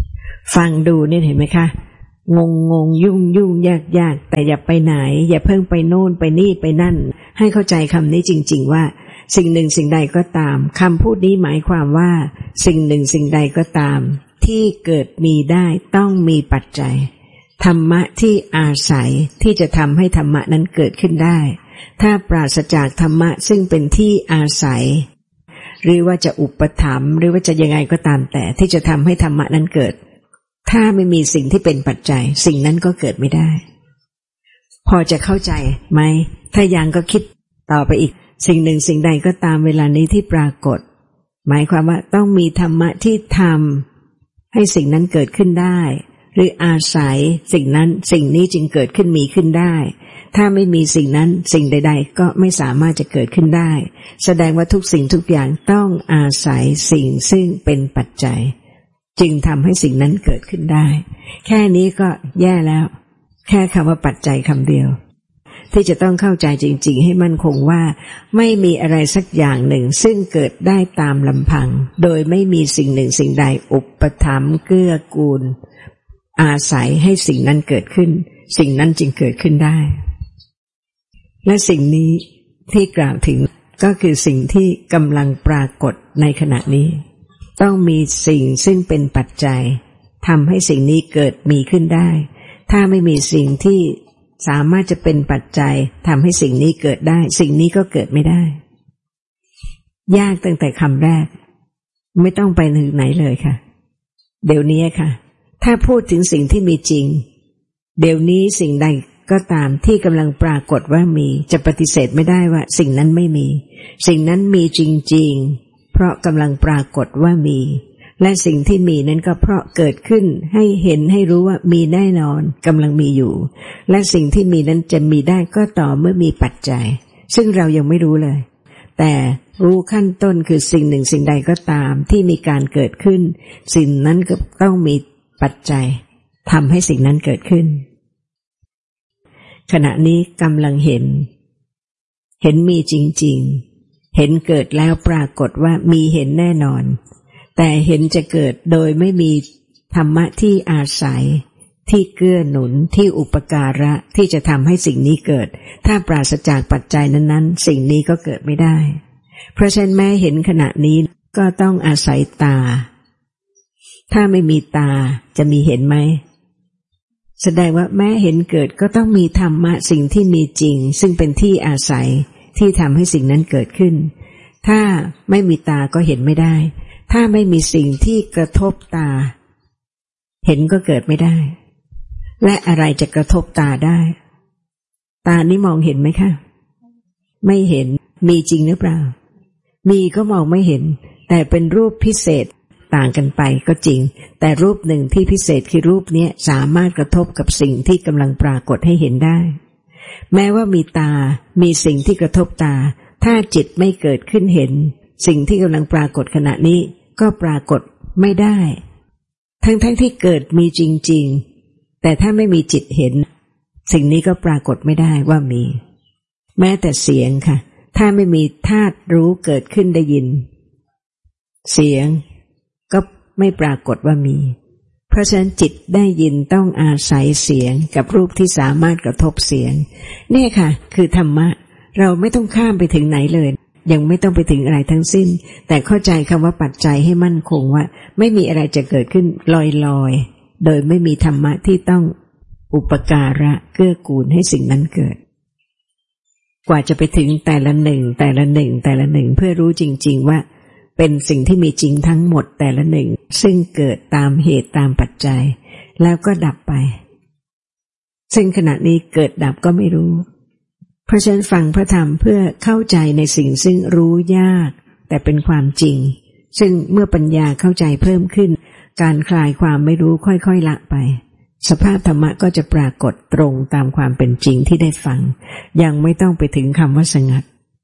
ฟังดูเนี่ยเห็นไหมคะงงงงยุ่งยุ่งยากยากแต่อย่าไปไหนอย่าเพิ่งไปโน่นไปนี่ไปนั่นให้เข้าใจคำนี้จริงๆว่าสิ่งหนึ่งสิ่งใดก็ตามคำพูดนี้หมายความว่าสิ่งหนึ่งสิ่งใดก็ตามที่เกิดมีได้ต้องมีปัจจัยธรรมะที่อาศัยที่จะทำให้ธรรมะนั้นเกิดขึ้นได้ถ้าปราศจากธรรมะซึ่งเป็นที่อาศัยหรือว่าจะอุปถัมภ์หรือว่าจะยังไงก็ตามแต่ที่จะทำให้ธรรมะนั้นเกิดถ้าไม่มีสิ่งที่เป็นปัจจัยสิ่งนั้นก็เกิดไม่ได้พอจะเข้าใจไหมถ้ายังก็คิดต่อไปอีกสิ่งหนึ่งสิ่งใดก็ตามเวลานี้ที่ปรากฏหมายความว่าต้องมีธรรมะที่ทำให้สิ่งนั้นเกิดขึ้นได้หรืออาศัยสิ่งนั้นสิ่งนี้จึงเกิดขึ้นมีขึ้นได้ถ้าไม่มีสิ่งนั้นสิ่งใดๆก็ไม่สามารถจะเกิดขึ้นได้แสดงว่าทุกสิ่งทุกอย่างต้องอาศัยสิ่งซึ่งเป็นปัจจัยจึงทำให้สิ่งนั้นเกิดขึ้นได้แค่นี้ก็แย่แล้วแค่คำว่าปัจจัยคำเดียวที่จะต้องเข้าใจจริงๆให้มั่นคงว่าไม่มีอะไรสักอย่างหนึ่งซึ่งเกิดได้ตามลำพังโดยไม่มีสิ่งหนึ่งสิ่งใดอุปถัมภ์เกื้อกูลอาศัยให้สิ่งนั้นเกิดขึ้นสิ่งนั้นจึงเกิดขึ้นได้และสิ่งนี้ที่กล่าวถึงก็คือสิ่งที่กำลังปรากฏในขณะนี้ต้องมีสิ่งซึ่งเป็นปัจจัยทำให้สิ่งนี้เกิดมีขึ้นได้ถ้าไม่มีสิ่งที่สามารถจะเป็นปัจจัยทำให้สิ่งนี้เกิดได้สิ่งนี้ก็เกิดไม่ได้ยากตั้งแต่คำแรกไม่ต้องไปถึงไหนเลยค่ะเดี๋ยวนี้ค่ะถ้าพูดถึงสิ่งที่มีจริงเดี๋ยวนี้สิ่งใดก็ตามที่กำลังปรากฏว่ามีจะปฏิเสธไม่ได้ว่าสิ่งนั้นไม่มีสิ่งนั้นมีจริงๆเพราะกำลังปรากฏว่ามีและสิ่งที่มีนั้นก็เพราะเกิดขึ้นให้เห็นให้รู้ว่ามีแน่นอนกำลังมีอยู่และสิ่งที่มีนั้นจะมีได้ก็ต่อเมื่อมีปัจจัยซึ่งเรายังไม่รู้เลยแต่รู้ขั้นต้นคือสิ่งหนึ่งสิ่งใดก็ตามที่มีการเกิดขึ้นสิ่งนั้นก็ต้องมีปัจจัยทำให้สิ่งนั้นเกิดขึ้นขณะนี้กำลังเห็นเห็นมีจริงๆเห็นเกิดแล้วปรากฏว่ามีเห็นแน่นอนแต่เห็นจะเกิดโดยไม่มีธรรมะที่อาศัยที่เกื้อหนุนที่อุปการะที่จะทำให้สิ่งนี้เกิดถ้าปราศจากปัจจัยนั้นๆสิ่งนี้ก็เกิดไม่ได้เพราะฉะนั้นแม้เห็นขณะนี้ก็ต้องอาศัยตาถ้าไม่มีตาจะมีเห็นไหมแสดงว่าแม้เห็นเกิดก็ต้องมีธรรมะสิ่งที่มีจริงซึ่งเป็นที่อาศัยที่ทำให้สิ่งนั้นเกิดขึ้นถ้าไม่มีตาก็เห็นไม่ได้ถ้าไม่มีสิ่งที่กระทบตาเห็นก็เกิดไม่ได้และอะไรจะกระทบตาได้ตานี่มองเห็นไหมคะไม่เห็นมีจริงหรือเปล่ามีก็มองไม่เห็นแต่เป็นรูปพิเศษต่างกันไปก็จริงแต่รูปหนึ่งที่พิเศษคือรูปนี้สามารถกระทบกับสิ่งที่กำลังปรากฏให้เห็นได้แม้ว่ามีตามีสิ่งที่กระทบตาถ้าจิตไม่เกิดขึ้นเห็นสิ่งที่กำลังปรากฏขณะนี้ก็ปรากฏไม่ได้ทั้งๆ ท, ที่เกิดมีจริงๆแต่ถ้าไม่มีจิตเห็นสิ่งนี้ก็ปรากฏไม่ได้ว่ามีแม้แต่เสียงค่ะถ้าไม่มีธาตุรู้เกิดขึ้นได้ยินเสียงก็ไม่ปรากฏว่ามีเพราะฉะนั้นจิตได้ยินต้องอาศัยเสียงกับรูปที่สามารถกระทบเสียงนี่ค่ะคือธรรมะเราไม่ต้องข้ามไปถึงไหนเลยยังไม่ต้องไปถึงอะไรทั้งสิ้นแต่เข้าใจคำว่าปัจจัยให้มั่นคงว่าไม่มีอะไรจะเกิดขึ้นลอยๆโดยไม่มีธรรมะที่ต้องอุปการะเกื้อกูลให้สิ่งนั้นเกิดกว่าจะไปถึงแต่ละหนึ่งแต่ละหนึ่งแต่ละหนึ่งเพื่อรู้จริงๆว่าเป็นสิ่งที่มีจริงทั้งหมดแต่ละหนึ่งซึ่งเกิดตามเหตุตามปัจจัยแล้วก็ดับไปซึ่งขณะนี้เกิดดับก็ไม่รู้เพราะฉะนั้นฟังพระธรรมเพื่อเข้าใจในสิ่งซึ่งรู้ยากแต่เป็นความจริงซึ่งเมื่อปัญญาเข้าใจเพิ่มขึ้นการคลายความไม่รู้ค่อยๆละไปสภาพธรรมะก็จะปรากฏตรงตามความเป็นจริงที่ได้ฟังยังไม่ต้องไปถึงคำว่าสงัด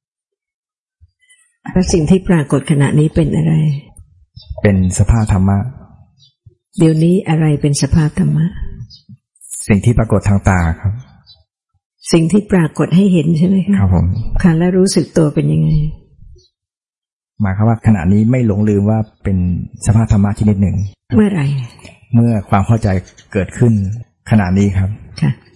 แล้วสิ่งที่ปรากฏขณะนี้เป็นอะไรเป็นสภาพธรรมะเดี๋ยวนี้อะไรเป็นสภาพธรรมะสิ่งที่ปรากฏทางตาครับสิ่งที่ปรากฏให้เห็นใช่ไหมคะครับผมค่ะแล้วรู้สึกตัวเป็นยังไงหมายความว่าขณะนี้ไม่หลงลืมว่าเป็นสภาพธรรมะชนิดหนึ่งเมื่อไหร่เมื่อความเข้าใจเกิดขึ้นขณะนี้ครับค่ะ